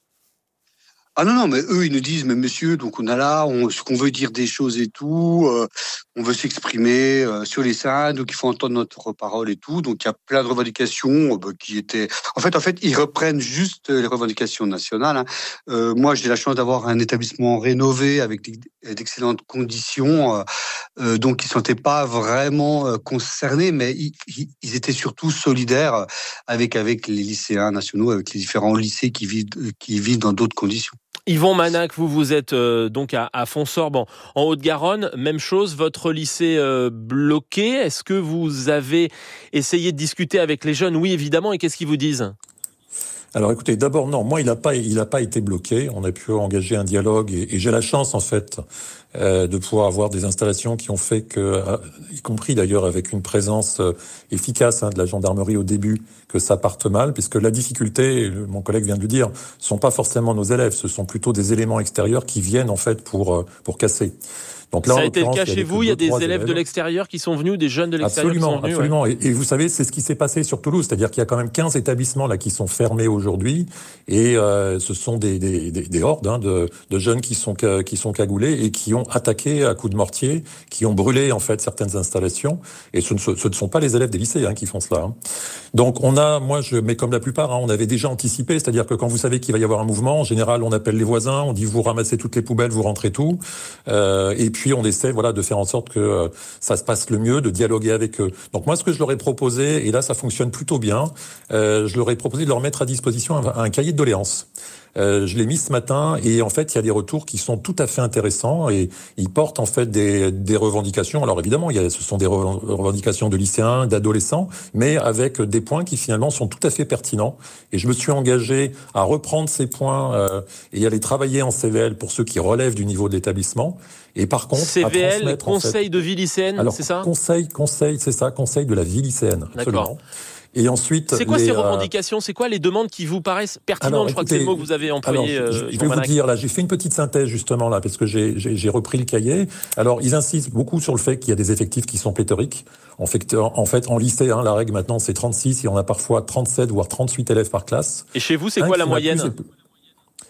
Ah non, non, mais eux, ils nous disent, mais monsieur, donc on a là, on, ce qu'on veut dire des choses et tout, euh, on veut s'exprimer euh, sur les scènes, donc il faut entendre notre parole et tout. Donc il y a plein de revendications euh, bah, qui étaient... En fait, en fait, ils reprennent juste les revendications nationales. Hein. Euh, moi, j'ai la chance d'avoir un établissement rénové avec d'excellentes conditions, euh, euh, donc ils ne se sentaient pas vraiment euh, concernés, mais ils, ils étaient surtout solidaires avec, avec les lycéens nationaux, avec les différents lycées qui vivent, qui vivent dans d'autres conditions. Yvon Manac, vous vous êtes euh, donc à, à Fonsorbe en, en Haute-Garonne. Même chose, votre lycée euh, bloqué. Est-ce que vous avez essayé de discuter avec les jeunes? Oui, évidemment. Et qu'est-ce qu'ils vous disent? Alors écoutez, d'abord non, moi il n'a pas, il n'a pas été bloqué. On a pu engager un dialogue et, et j'ai la chance en fait euh, de pouvoir avoir des installations qui ont fait que, euh, y compris d'ailleurs avec une présence euh, efficace hein, de la gendarmerie au début, que ça parte mal, puisque la difficulté, mon collègue vient de le dire, sont pas forcément nos élèves, ce sont plutôt des éléments extérieurs qui viennent en fait pour euh, pour casser. Donc là, ça a été le cas chez vous? Il y a des élèves, élèves de l'extérieur qui sont venus, des jeunes de l'extérieur absolument, qui sont venus? Absolument, ouais. et, et vous savez, c'est ce qui s'est passé sur Toulouse, c'est-à-dire qu'il y a quand même quinze établissements là qui sont fermés aujourd'hui, et euh, ce sont des, des, des, des hordes hein, de, de jeunes qui sont qui sont cagoulés et qui ont attaqué à coups de mortier, qui ont brûlé en fait certaines installations, et ce ne, ce ne sont pas les élèves des lycées hein, qui font cela. Hein. Donc on a, moi je, mais comme la plupart, hein, on avait déjà anticipé, c'est-à-dire que quand vous savez qu'il va y avoir un mouvement, en général on appelle les voisins, on dit vous ramassez toutes les poubelles, vous rentrez tout, euh, et puis on essaie voilà de faire en sorte que euh, ça se passe le mieux, de dialoguer avec eux. Donc moi, ce que je leur ai proposé, et là ça fonctionne plutôt bien, euh, je leur ai proposé de leur mettre à disposition un, un cahier de doléances. Euh, je l'ai mis ce matin et en fait il y a des retours qui sont tout à fait intéressants et ils portent en fait des, des revendications. Alors évidemment il y a, ce sont des revendications de lycéens, d'adolescents, mais avec des points qui finalement sont tout à fait pertinents. Et je me suis engagé à reprendre ces points euh, et à les travailler en C V L pour ceux qui relèvent du niveau de l'établissement. Et par contre, C V L, conseil en fait, de vie lycéenne, alors, c'est ça? Conseil, conseil, c'est ça, conseil de la vie lycéenne. Absolument. D'accord. Et ensuite, c'est quoi les, ces revendications? C'est quoi les demandes qui vous paraissent pertinentes? Alors, Je crois écoutez, que c'est le mot que vous avez employé. Alors, je, je, je vais vous dire là, j'ai fait une petite synthèse justement là parce que j'ai, j'ai, j'ai repris le cahier. Alors, ils insistent beaucoup sur le fait qu'il y a des effectifs qui sont pléthoriques. En fait, en, fait, en lycée, hein, la règle maintenant c'est trente-six et on a parfois trente-sept voire trente-huit élèves par classe. Et chez vous, c'est quoi hein, la moyenne? Plus,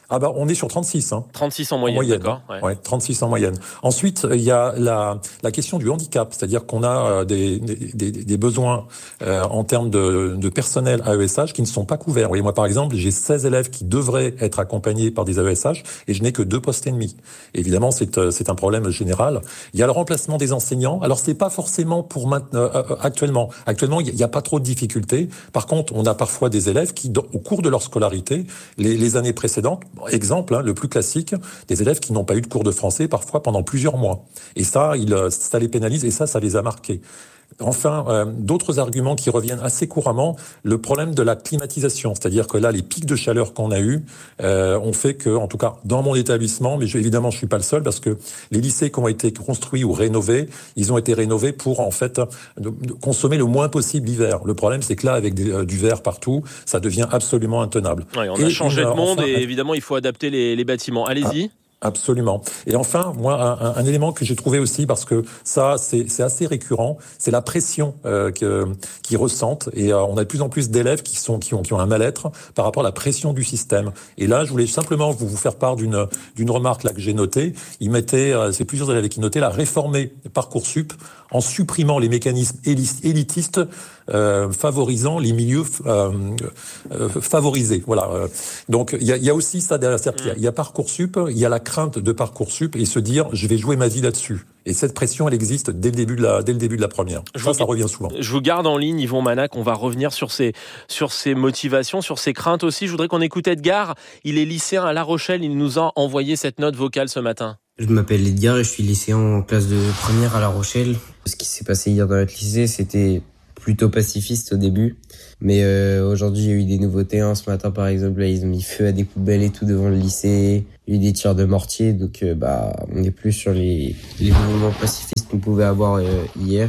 Ah bah on est sur trente-six. Hein. trente-six en moyenne, en moyenne d'accord. Ouais. ouais, trente-six en moyenne. Ensuite, il y a la, la question du handicap, c'est-à-dire qu'on a des, des, des besoins euh, en termes de, de personnel A E S H qui ne sont pas couverts. Vous voyez, moi par exemple, j'ai seize élèves qui devraient être accompagnés par des A E S H et je n'ai que deux postes et demi. Évidemment, c'est, c'est un problème général. Il y a le remplacement des enseignants. Alors c'est pas forcément pour maintenant, euh, actuellement. Actuellement, il n'y a pas trop de difficultés. Par contre, on a parfois des élèves qui, au cours de leur scolarité, les, les années précédentes, exemple, hein, le plus classique, des élèves qui n'ont pas eu de cours de français parfois pendant plusieurs mois. Et ça, il, ça les pénalise et ça, ça les a marqués. Enfin, euh, d'autres arguments qui reviennent assez couramment, le problème de la climatisation, c'est-à-dire que là, les pics de chaleur qu'on a eus euh, ont fait que, en tout cas, dans mon établissement, mais je, évidemment, je suis pas le seul, parce que les lycées qui ont été construits ou rénovés, ils ont été rénovés pour, en fait, de, de consommer le moins possible l'hiver. Le problème, c'est que là, avec des, euh, du verre partout, ça devient absolument intenable. Ouais, on et a changé une, de monde enfin, et évidemment, il faut adapter les, les bâtiments. Allez-y. Ah. Absolument. Et enfin, moi, un, un élément que j'ai trouvé aussi, parce que ça, c'est, c'est assez récurrent, c'est la pression euh, que, qu'ils ressentent. Et euh, on a de plus en plus d'élèves qui sont qui ont qui ont un mal-être par rapport à la pression du système. Et là, je voulais simplement vous, vous faire part d'une d'une remarque là que j'ai notée. Ils mettaient, euh, c'est plusieurs élèves qui notaient la réformer Parcoursup en supprimant les mécanismes élitistes euh, favorisant les milieux euh, euh, favorisés. Voilà. Donc il y a, y a aussi ça derrière. C'est-à-dire qu'il y a Parcoursup, il y a la crainte de Parcoursup et se dire je vais jouer ma vie là-dessus. Et cette pression, elle existe dès le début de la, dès le début de la première. Je ça, ça revient souvent. Je vous garde en ligne, Yvon Manac. On va revenir sur ces, sur ces motivations, sur ces craintes aussi. Je voudrais qu'on écoute Edgar. Il est lycéen à La Rochelle. Il nous a envoyé cette note vocale ce matin. Je m'appelle Edgar et je suis lycéen en classe de première à La Rochelle. Ce qui s'est passé hier dans notre lycée, c'était plutôt pacifiste au début. Mais euh, aujourd'hui, il y a eu des nouveautés. Hein. Ce matin, par exemple, là, ils ont mis feu à des poubelles et tout devant le lycée. Il y a eu des tirs de mortier. Donc, euh, bah, on n'est plus sur les, les mouvements pacifistes qu'on pouvait avoir euh, hier.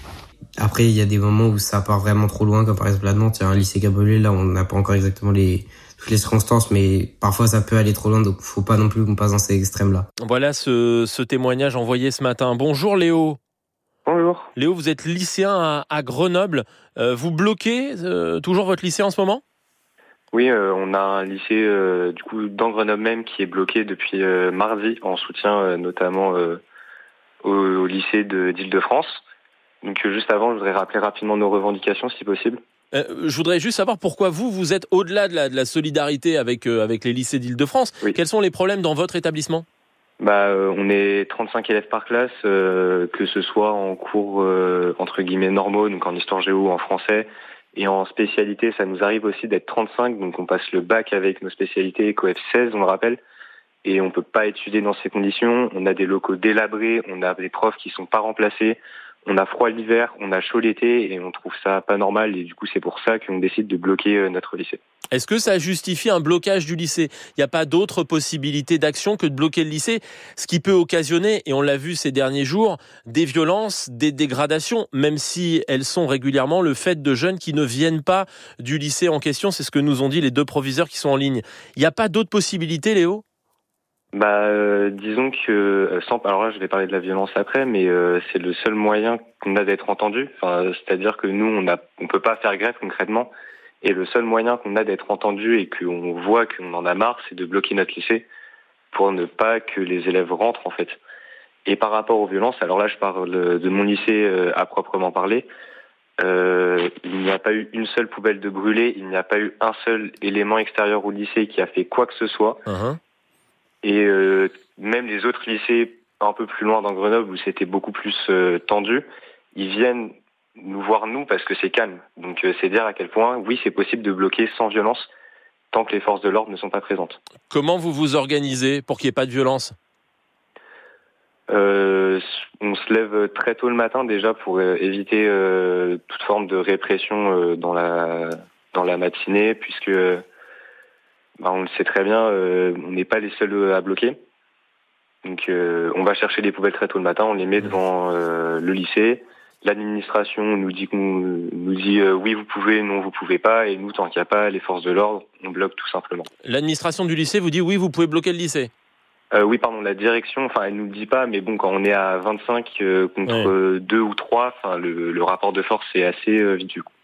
Après, il y a des moments où ça part vraiment trop loin, comme par exemple à Nantes, il y a un lycée Cabolet. Là, on n'a pas encore exactement les... toutes les circonstances, mais parfois ça peut aller trop loin, donc faut pas non plus qu'on passe dans ces extrêmes-là. Voilà ce, ce témoignage envoyé ce matin. Bonjour Léo. Bonjour. Léo, vous êtes lycéen à, à Grenoble. Euh, vous bloquez euh, toujours votre lycée en ce moment ? Oui, euh, on a un lycée euh, du coup dans Grenoble même qui est bloqué depuis euh, mardi en soutien euh, notamment euh, au, au lycée de, d'Île-de-France. Donc euh, juste avant, je voudrais rappeler rapidement nos revendications si possible. Euh, je voudrais juste savoir pourquoi vous, vous êtes au-delà de la, de la solidarité avec, euh, avec les lycées d'Île-de-France. Oui. Quels sont les problèmes dans votre établissement ? Bah, euh, on est trente-cinq élèves par classe, euh, que ce soit en cours euh, entre guillemets normaux, donc en histoire géo ou en français, et en spécialité, ça nous arrive aussi d'être trente-cinq, donc on passe le bac avec nos spécialités, C O F seize, on le rappelle, et on peut pas étudier dans ces conditions. On a des locaux délabrés, on a des profs qui sont pas remplacés. On a froid l'hiver, on a chaud l'été et on trouve ça pas normal et du coup c'est pour ça qu'on décide de bloquer notre lycée. Est-ce que ça justifie un blocage du lycée ? Il n'y a pas d'autre possibilité d'action que de bloquer le lycée, ce qui peut occasionner, et on l'a vu ces derniers jours, des violences, des dégradations, même si elles sont régulièrement le fait de jeunes qui ne viennent pas du lycée en question. C'est ce que nous ont dit les deux proviseurs qui sont en ligne. Il n'y a pas d'autre possibilité, Léo ? Bah, euh, disons que, sans, alors là, je vais parler de la violence après, mais euh, c'est le seul moyen qu'on a d'être entendu. Enfin, c'est-à-dire que nous, on a, on peut pas faire grève concrètement, et le seul moyen qu'on a d'être entendu et qu'on voit qu'on en a marre, c'est de bloquer notre lycée pour ne pas que les élèves rentrent en fait. Et par rapport aux violences, alors là, je parle de mon lycée euh, à proprement parler. Euh, il n'y a pas eu une seule poubelle de brûlée, il n'y a pas eu un seul élément extérieur au lycée qui a fait quoi que ce soit. Uh-huh. Et euh, même les autres lycées un peu plus loin dans Grenoble où c'était beaucoup plus euh, tendu, ils viennent nous voir nous parce que c'est calme. Donc euh, c'est dire à quel point, oui, c'est possible de bloquer sans violence tant que les forces de l'ordre ne sont pas présentes. Comment vous vous organisez pour qu'il n'y ait pas de violence ? euh, On se lève très tôt le matin déjà pour euh, éviter euh, toute forme de répression euh, dans la dans la matinée puisque bah, on le sait très bien, euh, on n'est pas les seuls à bloquer. Donc euh, on va chercher les poubelles très tôt le matin, on les met devant euh, le lycée. L'administration nous dit qu'on nous dit euh, oui vous pouvez, non vous pouvez pas, et nous tant qu'il n'y a pas les forces de l'ordre, on bloque tout simplement. L'administration du lycée vous dit oui vous pouvez bloquer le lycée. Euh, oui pardon, la direction, enfin elle nous le dit pas, mais bon quand on est à vingt-cinq euh, contre ouais. deux ou trois, enfin le, le rapport de force est assez euh, vite vu.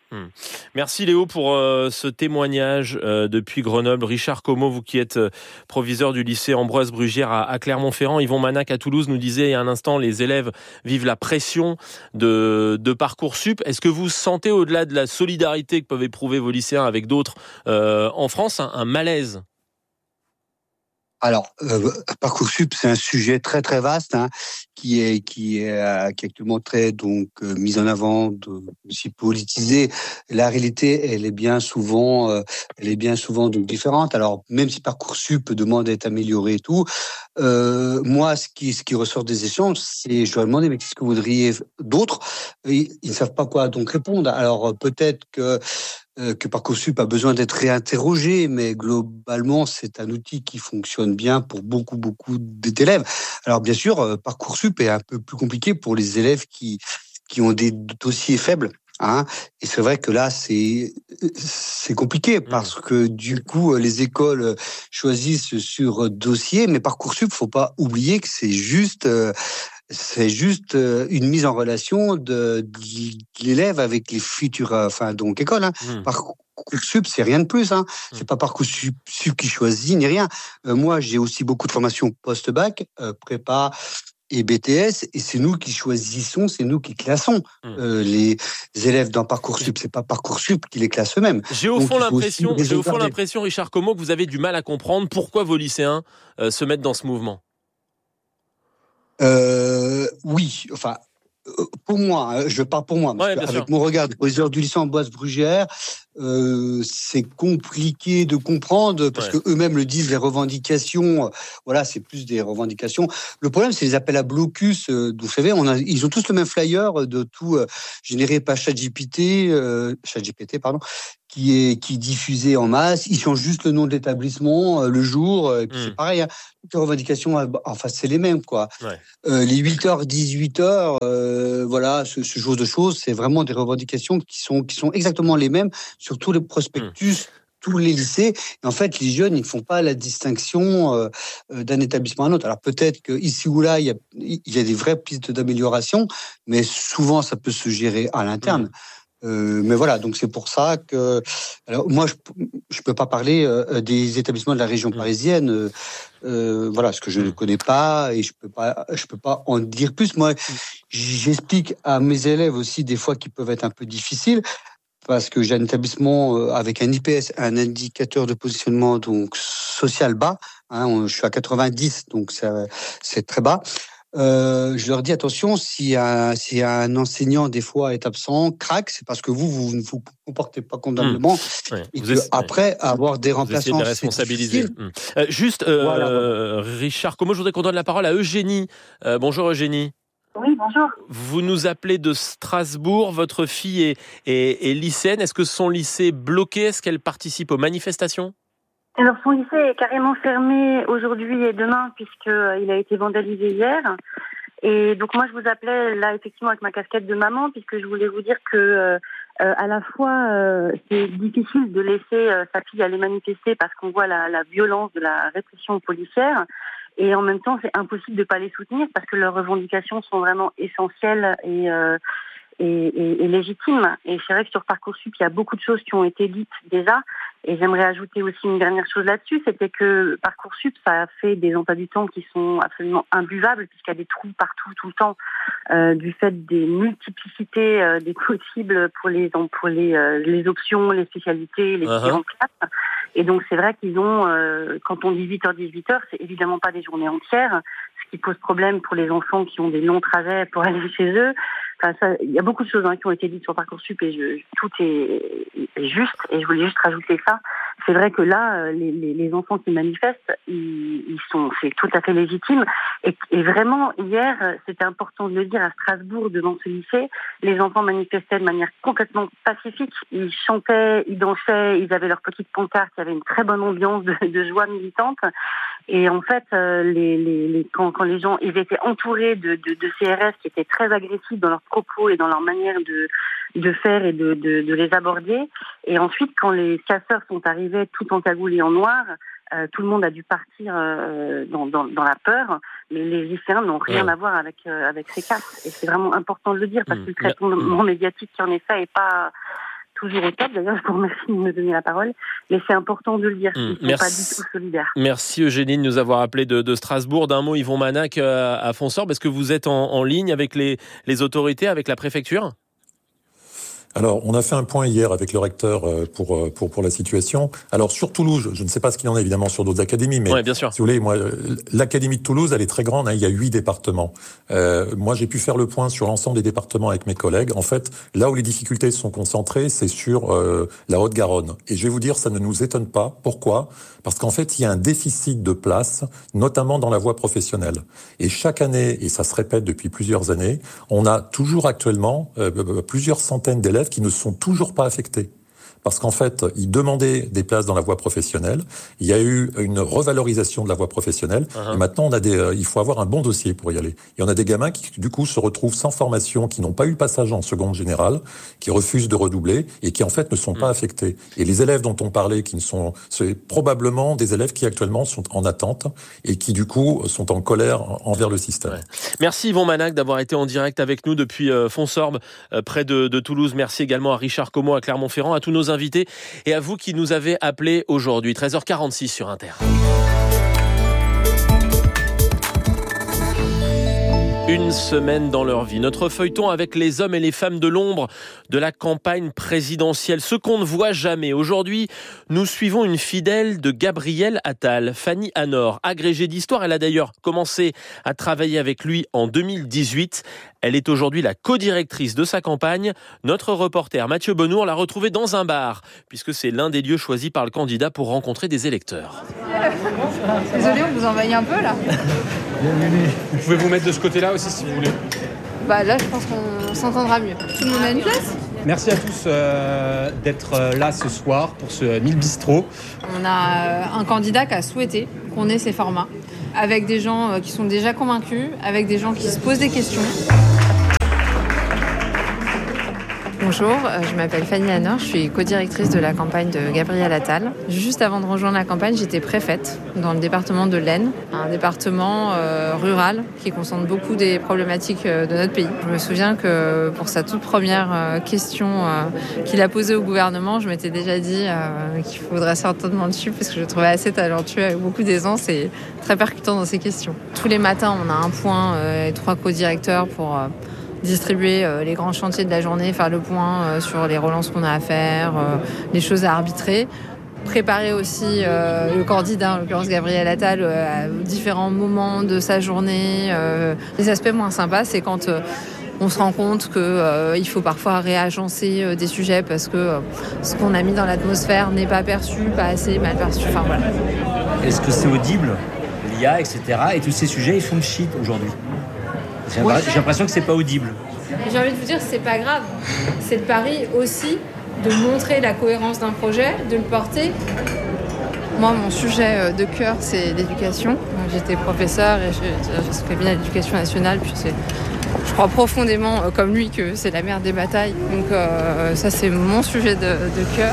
Hum. Merci Léo pour euh, ce témoignage euh, depuis Grenoble. Richard Como, vous qui êtes euh, proviseur du lycée Ambroise Brugière à, à Clermont-Ferrand, Yvon Manac à Toulouse nous disait il y a un instant, les élèves vivent la pression de, de Parcoursup. Est-ce que vous sentez, au-delà de la solidarité que peuvent éprouver vos lycéens avec d'autres euh, en France, un, un malaise ? Alors, euh, Parcoursup, c'est un sujet très très vaste, hein, qui est qui est, euh, qui est actuellement très donc euh, mis en avant, de, aussi politisé. La réalité, elle est bien souvent, euh, elle est bien souvent donc différente. Alors, même si Parcoursup demande d'être amélioré et tout, euh, moi, ce qui ce qui ressort des échanges, c'est je leur ai demandé mais qu'est-ce que vous voudriez d'autre ? Ils, ils ne savent pas quoi donc répondre. Alors peut-être que que Parcoursup a besoin d'être réinterrogé, mais globalement, c'est un outil qui fonctionne bien pour beaucoup, beaucoup d'élèves. Alors, bien sûr, Parcoursup est un peu plus compliqué pour les élèves qui, qui ont des dossiers faibles. Hein, et c'est vrai que là, c'est, c'est compliqué parce que du coup, les écoles choisissent sur dossier, mais Parcoursup, faut pas oublier que c'est juste... Euh, C'est juste une mise en relation de, de l'élève avec les futures, enfin donc écoles. Hein. Mmh. Parcoursup, c'est rien de plus. Hein. Mmh. C'est pas Parcoursup qui choisit ni rien. Euh, moi, j'ai aussi beaucoup de formations post-bac, euh, prépa et B T S, et c'est nous qui choisissons, c'est nous qui classons mmh. euh, les élèves dans Parcoursup. C'est pas Parcoursup qui les classe eux-mêmes. J'ai au fond l'impression, j'ai au fond l'impression, Richard Como, que vous avez du mal à comprendre pourquoi vos lycéens euh, se mettent dans ce mouvement. Euh, oui, enfin, pour moi, je parle pour moi, parce ouais, avec sûr. Mon regard de professeur du lycée Ambroise Brugière, euh, c'est compliqué de comprendre, parce ouais. que eux-mêmes le disent, les revendications, voilà, c'est plus des revendications. Le problème, c'est les appels à blocus, euh, vous savez, on a, ils ont tous le même flyer de tout euh, généré par ChatGPT, euh, ChatGPT, pardon, qui est qui est diffusé en masse. Ils changent juste le nom de l'établissement, euh, le jour, et puis mmh. c'est pareil. Hein. Toutes les revendications, enfin c'est les mêmes quoi. Ouais. Euh, les huit heures, dix-huit heures, euh, voilà, ce, ce genre de choses, c'est vraiment des revendications qui sont qui sont exactement les mêmes sur tous les prospectus. Mmh. Tous les lycées. Et en fait, les jeunes, ils ne font pas la distinction euh, d'un établissement à un autre. Alors peut-être qu'ici ou là, il y a, il y a des vraies pistes d'amélioration, mais souvent, ça peut se gérer à l'interne. Mmh. Euh, mais voilà, donc c'est pour ça que... Alors moi, je ne peux pas parler euh, des établissements de la région parisienne, euh, euh, voilà, ce que je ne connais pas, et je ne peux pas, je peux pas en dire plus. Moi, j'explique à mes élèves aussi des fois qui peuvent être un peu difficiles, parce que j'ai un établissement avec un I P S, un indicateur de positionnement donc social bas. Hein, je suis à quatre-vingt-dix, donc c'est, c'est très bas. Euh, je leur dis attention, si un, si un enseignant des fois est absent, craque, c'est parce que vous, vous ne vous comportez pas convenablement. Mmh. Ouais. Et vous que essa- après, ouais. avoir des remplaçants, de les responsabiliser. Mmh. Euh, juste, euh, voilà. Richard, comment je voudrais qu'on donne la parole à Eugénie. Euh, bonjour Eugénie. Oui, bonjour. Vous nous appelez de Strasbourg. Votre fille est, est, est lycéenne. Est-ce que son lycée est bloqué ? Est-ce qu'elle participe aux manifestations ? Alors, son lycée est carrément fermé aujourd'hui et demain, puisqu'il a été vandalisé hier. Et donc, moi, je vous appelais là, effectivement, avec ma casquette de maman, puisque je voulais vous dire que, euh, à la fois, euh, c'est difficile de laisser euh, sa fille aller manifester parce qu'on voit la, la violence de la répression policière. Et en même temps, c'est impossible de ne pas les soutenir parce que leurs revendications sont vraiment essentielles et, euh, et, et, et légitimes. Et c'est vrai que sur Parcoursup, il y a beaucoup de choses qui ont été dites déjà. Et j'aimerais ajouter aussi une dernière chose là-dessus, c'était que Parcoursup, ça a fait des emplois du temps qui sont absolument imbuvables, puisqu'il y a des trous partout, tout le temps, euh, du fait des multiplicités euh, des possibles pour les pour les, euh, les options, les spécialités, les uh-huh. différentes classes. Et donc c'est vrai qu'ils ont, euh, quand on dit huit heures, dix-huit heures, c'est évidemment pas des journées entières, ce qui pose problème pour les enfants qui ont des longs trajets pour aller chez eux. Enfin, ça, il y a beaucoup de choses hein, qui ont été dites sur Parcoursup et je, tout est, est juste. Et je voulais juste rajouter ça. C'est vrai que là, les, les, les enfants qui manifestent, ils, ils sont, c'est tout à fait légitime. Et, et vraiment, hier, c'était important de le dire à Strasbourg, devant ce lycée, les enfants manifestaient de manière complètement pacifique. Ils chantaient, ils dansaient, ils avaient leur petite pancarte. Il y avait une très bonne ambiance de, de joie militante. Et en fait, les, les, les, quand, quand les gens, ils étaient entourés de, de, de C R S qui étaient très agressifs dans leurs propos et dans leur manière de, de faire et de, de, de les aborder. Et ensuite, quand les casseurs sont arrivés tout encagoulés en noir, euh, tout le monde a dû partir euh, dans, dans, dans la peur. Mais les lycéens n'ont rien ouais. à voir avec, euh, avec ces casses. Et c'est vraiment important de le dire parce mmh. que le traitement mmh. médiatique qui en est fait n'est pas toujours au top. D'ailleurs, je vous remercie de me donner la parole. Mais c'est important de le dire. Ils ne sont pas du tout solidaires. Merci Eugénie de nous avoir appelé de, de Strasbourg. D'un mot, Yvon Manac à, à Fonsorbe. Est-ce que vous êtes en, en ligne avec les, les autorités, avec la préfecture ? Alors, on a fait un point hier avec le recteur pour pour pour la situation. Alors sur Toulouse, je ne sais pas ce qu'il en est évidemment sur d'autres académies, mais ouais, bien sûr. Si vous voulez, moi, l'académie de Toulouse, elle est très grande. Hein, il y a huit départements. Euh, moi, j'ai pu faire le point sur l'ensemble des départements avec mes collègues. En fait, là où les difficultés sont concentrées, c'est sur euh, la Haute-Garonne. Et je vais vous dire, ça ne nous étonne pas. Pourquoi ? Parce qu'en fait, il y a un déficit de place, notamment dans la voie professionnelle. Et chaque année, et ça se répète depuis plusieurs années, on a toujours actuellement euh, plusieurs centaines d'élèves qui ne sont toujours pas affectés. Parce qu'en fait, ils demandaient des places dans la voie professionnelle. Il y a eu une revalorisation de la voie professionnelle. Uh-huh. Et maintenant, on a des, euh, il faut avoir un bon dossier pour y aller. Il y en a des gamins qui, du coup, se retrouvent sans formation, qui n'ont pas eu le passage en seconde générale, qui refusent de redoubler et qui, en fait, ne sont mmh. pas affectés. Et les élèves dont on parlait, qui ne sont, c'est probablement des élèves qui, actuellement, sont en attente et qui, du coup, sont en colère envers le système. Ouais. Merci Yvon Manac d'avoir été en direct avec nous depuis euh, Fonsorbe, euh, près de, de Toulouse. Merci également à Richard Como à Clermont-Ferrand, à tous nos invités et à vous qui nous avez appelés aujourd'hui. treize heures quarante-six sur Inter. Une semaine dans leur vie. Notre feuilleton avec les hommes et les femmes de l'ombre de la campagne présidentielle. Ce qu'on ne voit jamais. Aujourd'hui, nous suivons une fidèle de Gabriel Attal, Fanny Anor. Agrégée d'histoire, elle a d'ailleurs commencé à travailler avec lui en deux mille dix-huit. Elle est aujourd'hui la co-directrice de sa campagne. Notre reporter Mathieu Benoît l'a retrouvée dans un bar, puisque c'est l'un des lieux choisis par le candidat pour rencontrer des électeurs. Désolé, on vous envahit un peu là. Bienvenue. Vous pouvez vous mettre de ce côté-là aussi si vous voulez. Bah là, je pense qu'on s'entendra mieux. Tout le monde a une place ? Merci à tous euh, d'être euh, là ce soir pour ce Mille Bistrot. On a un candidat qui a souhaité qu'on ait ces formats, avec des gens qui sont déjà convaincus, avec des gens qui se posent des questions. Bonjour, je m'appelle Fanny Anor, je suis co-directrice de la campagne de Gabriel Attal. Juste avant de rejoindre la campagne, j'étais préfète dans le département de l'Aisne, un département euh, rural qui concentre beaucoup des problématiques euh, de notre pays. Je me souviens que pour sa toute première euh, question euh, qu'il a posée au gouvernement, je m'étais déjà dit euh, qu'il faudrait certainement le suivre parce que je le trouvais assez talentueux, avec beaucoup d'aisance et très percutant dans ses questions. Tous les matins, on a un point euh, et trois co-directeurs pour... Euh, distribuer euh, les grands chantiers de la journée, faire le point euh, sur les relances qu'on a à faire, euh, les choses à arbitrer. Préparer aussi euh, le candidat, en l'occurrence Gabriel Attal, euh, à différents moments de sa journée. Euh, les aspects moins sympas, c'est quand euh, on se rend compte qu'il euh, faut parfois réagencer euh, des sujets parce que euh, ce qu'on a mis dans l'atmosphère n'est pas perçu, pas assez mal perçu. Enfin, voilà. Est-ce que c'est audible, l'I A, et cetera. Et tous ces sujets, ils font le shit aujourd'hui. J'ai Ouais. l'impression que c'est pas audible. J'ai envie de vous dire, c'est pas grave. C'est le pari aussi de montrer la cohérence d'un projet, de le porter. Moi, mon sujet de cœur, c'est l'éducation. J'étais professeure et je fais bien l'éducation nationale. Puis c'est, je crois profondément, comme lui, que c'est la mère des batailles. Donc euh, ça, c'est mon sujet de, de cœur.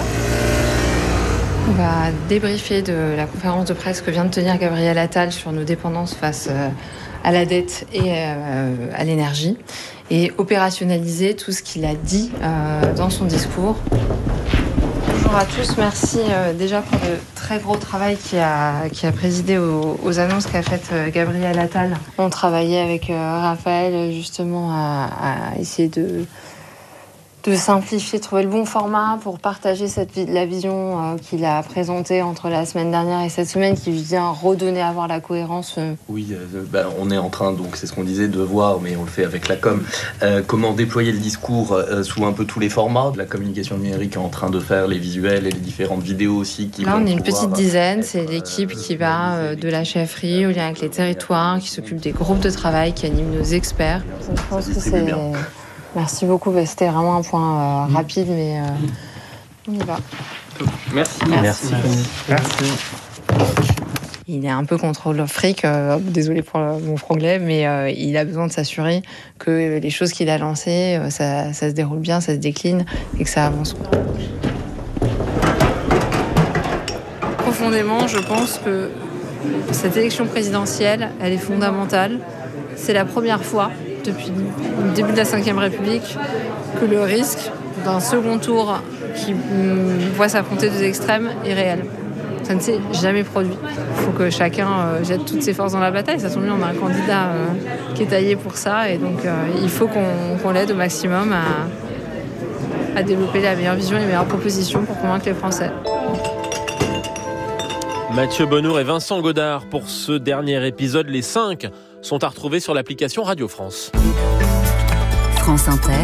On va débriefer de la conférence de presse que vient de tenir Gabriel Attal sur nos dépendances face euh, à la dette et euh, à l'énergie, et opérationnaliser tout ce qu'il a dit euh, dans son discours. Bonjour à tous, merci euh, déjà pour le très gros travail qui a, qui a présidé aux, aux annonces qu'a faites euh, Gabriel Attal. On travaillait avec euh, Raphaël justement à, à essayer de... de simplifier, trouver le bon format pour partager cette, la vision euh, qu'il a présentée entre la semaine dernière et cette semaine, qui vient redonner à voir la cohérence. Euh. Oui, euh, bah, on est en train, donc c'est ce qu'on disait, de voir, mais on le fait avec la com, euh, comment déployer le discours euh, sous un peu tous les formats. La communication numérique est en train de faire les visuels et les différentes vidéos aussi. Qui Là, on est une pouvoir, petite dizaine, c'est l'équipe euh, qui va euh, de la chefferie au lien avec les territoires, qui s'occupe des groupes de travail, qui anime nos experts. Je pense que c'est... Bien. Merci beaucoup, c'était vraiment un point euh, rapide, mais euh, on y va. Merci. Merci. Merci. Il est un peu contrôle fric, euh, désolé pour le, mon franglais, mais euh, il a besoin de s'assurer que les choses qu'il a lancées, euh, ça, ça se déroule bien, ça se décline et que ça avance. Profondément, je pense que cette élection présidentielle, elle est fondamentale. C'est la première fois depuis le début de la cinquième République que le risque d'un second tour qui mm, voit s'affronter deux extrêmes est réel. Ça ne s'est jamais produit. Il faut que chacun euh, jette toutes ses forces dans la bataille. Ça tombe bien, on a un candidat euh, qui est taillé pour ça. Et donc, euh, il faut qu'on, qu'on l'aide au maximum à, à développer la meilleure vision et les meilleures propositions pour convaincre les Français. Mathieu Bonnour et Vincent Godard pour ce dernier épisode. Les cinq sont à retrouver sur l'application Radio France. France Inter.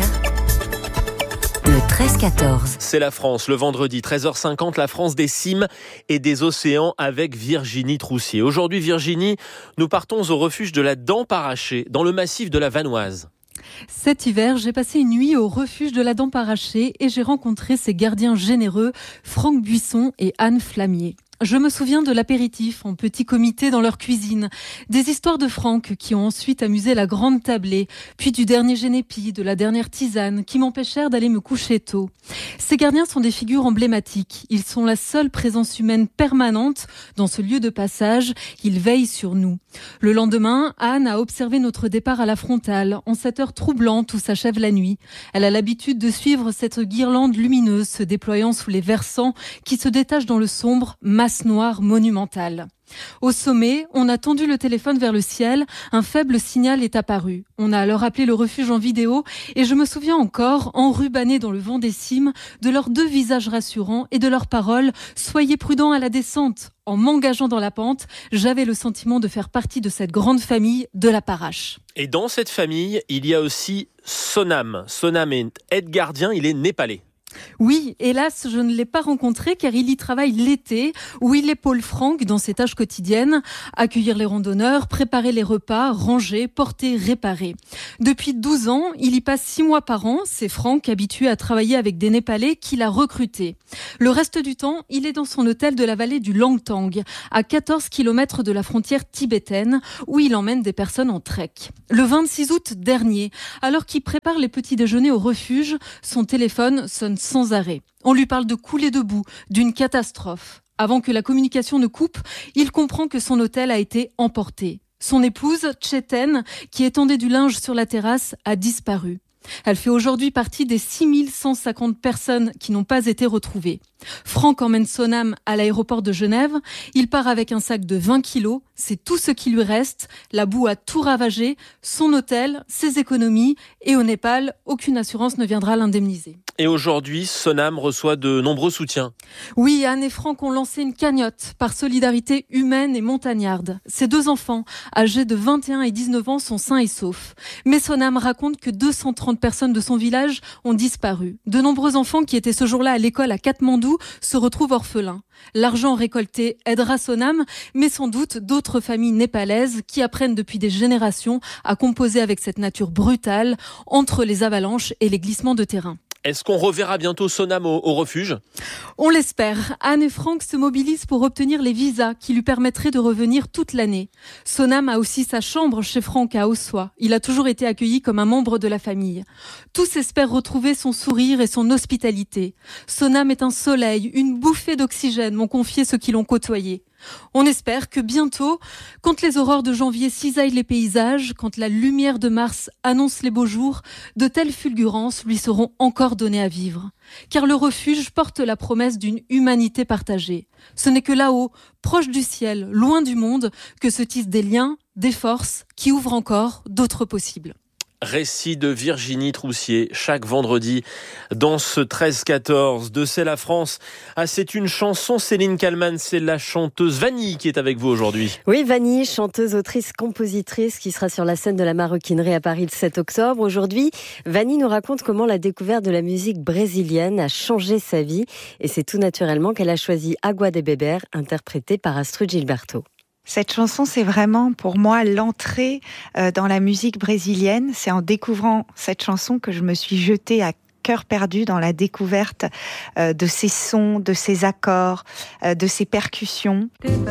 Le treize quatorze. C'est la France, le vendredi, treize heures cinquante, la France des cimes et des océans avec Virginie Troussier. Aujourd'hui, Virginie, nous partons au refuge de la Dent Parachée, dans le massif de la Vanoise. Cet hiver, j'ai passé une nuit au refuge de la Dent Parachée et j'ai rencontré ces gardiens généreux, Franck Buisson et Anne Flamier. Je me souviens de l'apéritif en petit comité dans leur cuisine, des histoires de Franck qui ont ensuite amusé la grande tablée, puis du dernier génépi, de la dernière tisane qui m'empêchèrent d'aller me coucher tôt. Ces gardiens sont des figures emblématiques. Ils sont la seule présence humaine permanente dans ce lieu de passage. Ils veillent sur nous. Le lendemain, Anne a observé notre départ à la frontale, en cette heure troublante où s'achève la nuit. Elle a l'habitude de suivre cette guirlande lumineuse se déployant sous les versants qui se détachent dans le sombre, masse noire monumentale. Au sommet, on a tendu le téléphone vers le ciel, un faible signal est apparu. On a alors appelé le refuge en vidéo et je me souviens encore, enrubanné dans le vent des cimes, de leurs deux visages rassurants et de leurs paroles « Soyez prudents à la descente ». En m'engageant dans la pente, j'avais le sentiment de faire partie de cette grande famille de la Parache. Et dans cette famille, il y a aussi Sonam. Sonam est aide-gardien, il est népalais. Oui, hélas, je ne l'ai pas rencontré car il y travaille l'été, où il épaule Franck dans ses tâches quotidiennes, accueillir les randonneurs, préparer les repas, ranger, porter, réparer. Depuis douze ans, il y passe six mois par an. C'est Franck, habitué à travailler avec des Népalais, qui l'a recruté. Le reste du temps, il est dans son hôtel de la vallée du Langtang, à quatorze kilomètres de la frontière tibétaine, où il emmène des personnes en trek. Le vingt-six août dernier, alors qu'il prépare les petits déjeuners au refuge, son téléphone sonne sans arrêt. On lui parle de couler debout, d'une catastrophe. Avant que la communication ne coupe, il comprend que son hôtel a été emporté. Son épouse, Tchéten, qui étendait du linge sur la terrasse, a disparu. Elle fait aujourd'hui partie des six mille cent cinquante personnes qui n'ont pas été retrouvées. Franck emmène Sonam à l'aéroport de Genève. Il part avec un sac de vingt kilos. C'est tout ce qui lui reste. La boue a tout ravagé. Son hôtel, ses économies. Et au Népal, aucune assurance ne viendra l'indemniser. Et aujourd'hui, Sonam reçoit de nombreux soutiens. Oui, Anne et Franck ont lancé une cagnotte par solidarité humaine et montagnarde. Ses deux enfants, âgés de vingt et un et dix-neuf ans, sont sains et saufs. Mais Sonam raconte que deux cent trente personnes de son village ont disparu. De nombreux enfants qui étaient ce jour-là à l'école à Katmandou se retrouvent orphelins. L'argent récolté aidera Sonam, mais sans doute d'autres familles népalaises qui apprennent depuis des générations à composer avec cette nature brutale entre les avalanches et les glissements de terrain. Est-ce qu'on reverra bientôt Sonam au, au refuge ? On l'espère. Anne et Franck se mobilisent pour obtenir les visas qui lui permettraient de revenir toute l'année. Sonam a aussi sa chambre chez Franck à Ossois. Il a toujours été accueilli comme un membre de la famille. Tous espèrent retrouver son sourire et son hospitalité. Sonam est un soleil, une bouffée d'oxygène, m'ont confié ceux qui l'ont côtoyé. On espère que bientôt, quand les aurores de janvier cisaillent les paysages, quand la lumière de Mars annonce les beaux jours, de telles fulgurances lui seront encore données à vivre. Car le refuge porte la promesse d'une humanité partagée. Ce n'est que là-haut, proche du ciel, loin du monde, que se tissent des liens, des forces qui ouvrent encore d'autres possibles. Récit de Virginie Troussier, chaque vendredi dans ce treize quatorze de C'est la France. Ah, c'est une chanson, Céline Kallmann, c'est la chanteuse Vanille qui est avec vous aujourd'hui. Oui, Vanille, chanteuse, autrice, compositrice qui sera sur la scène de la Maroquinerie à Paris le sept octobre. Aujourd'hui, Vanille nous raconte comment la découverte de la musique brésilienne a changé sa vie et c'est tout naturellement qu'elle a choisi Água de Beber, interprétée par Astrud Gilberto. Cette chanson, c'est vraiment pour moi l'entrée dans la musique brésilienne. C'est en découvrant cette chanson que je me suis jetée à cœur perdu dans la découverte de ses sons, de ses accords, de ses percussions.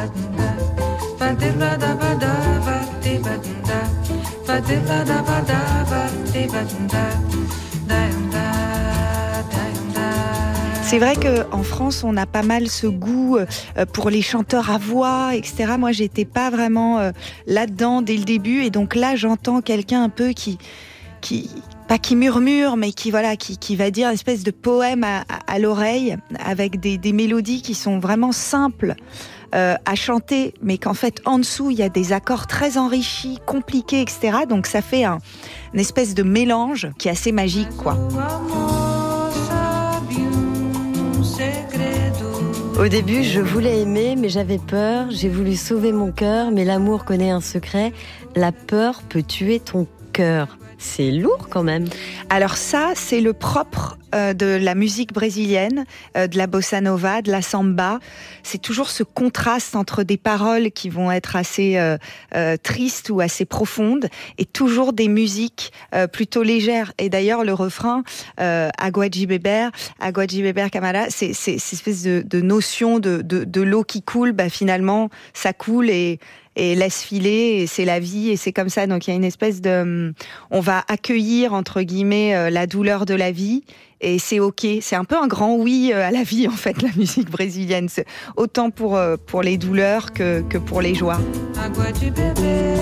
C'est vrai qu'en France, on a pas mal ce goût pour les chanteurs à voix, et cetera. Moi, j'étais pas vraiment là-dedans dès le début. Et donc là, j'entends quelqu'un un peu qui, qui pas qui murmure, mais qui voilà, qui, qui va dire une espèce de poème à, à, à l'oreille, avec des, des mélodies qui sont vraiment simples euh, à chanter, mais qu'en fait en dessous il y a des accords très enrichis, compliqués, et cetera. Donc ça fait un, une espèce de mélange qui est assez magique, quoi. Au début, je voulais aimer, mais j'avais peur. J'ai voulu sauver mon cœur, mais l'amour connaît un secret. La peur peut tuer ton cœur. C'est lourd quand même. Alors ça, c'est le propre euh, de la musique brésilienne, euh, de la bossa nova, de la samba. C'est toujours ce contraste entre des paroles qui vont être assez euh, euh, tristes ou assez profondes, et toujours des musiques euh, plutôt légères. Et d'ailleurs, le refrain euh, Agua de beber, Agua de beber Camara, c'est, c'est, c'est cette espèce de, de notion de, de, de l'eau qui coule. Bah finalement, ça coule et et laisse filer, et c'est la vie, et c'est comme ça. Donc il y a une espèce de... On va accueillir, entre guillemets, la douleur de la vie, et c'est ok. C'est un peu un grand oui à la vie, en fait, la musique brésilienne. C'est autant pour, pour les douleurs que, que pour les joies. Agua de bébé,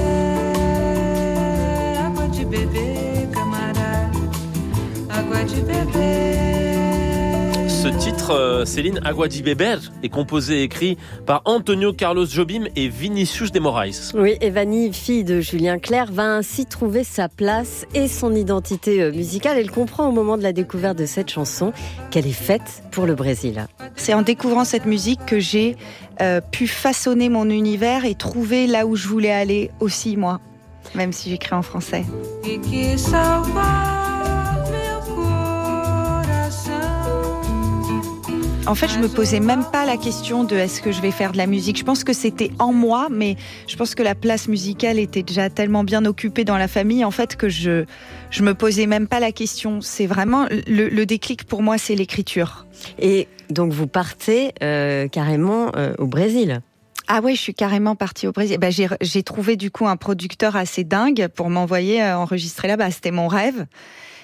agua de bébé, camarade, agua de bébé. Ce titre, euh, Céline, Agua de Beber, est composé et écrit par Antonio Carlos Jobim et Vinicius de Moraes. Oui, et Vanny, fille de Julien Clerc, va ainsi trouver sa place et son identité musicale. Elle comprend au moment de la découverte de cette chanson qu'elle est faite pour le Brésil. C'est en découvrant cette musique que j'ai euh, pu façonner mon univers et trouver là où je voulais aller aussi, moi, même si j'écris en français. En fait, je me posais même pas la question de est-ce que je vais faire de la musique. Je pense que c'était en moi, mais je pense que la place musicale était déjà tellement bien occupée dans la famille, en fait, que je je me posais même pas la question. C'est vraiment le, le déclic pour moi, c'est l'écriture. Et donc vous partez euh, carrément euh, au Brésil. Ah oui, je suis carrément partie au Brésil. Ben, j'ai, j'ai trouvé du coup un producteur assez dingue pour m'envoyer euh, enregistrer là-bas. C'était mon rêve.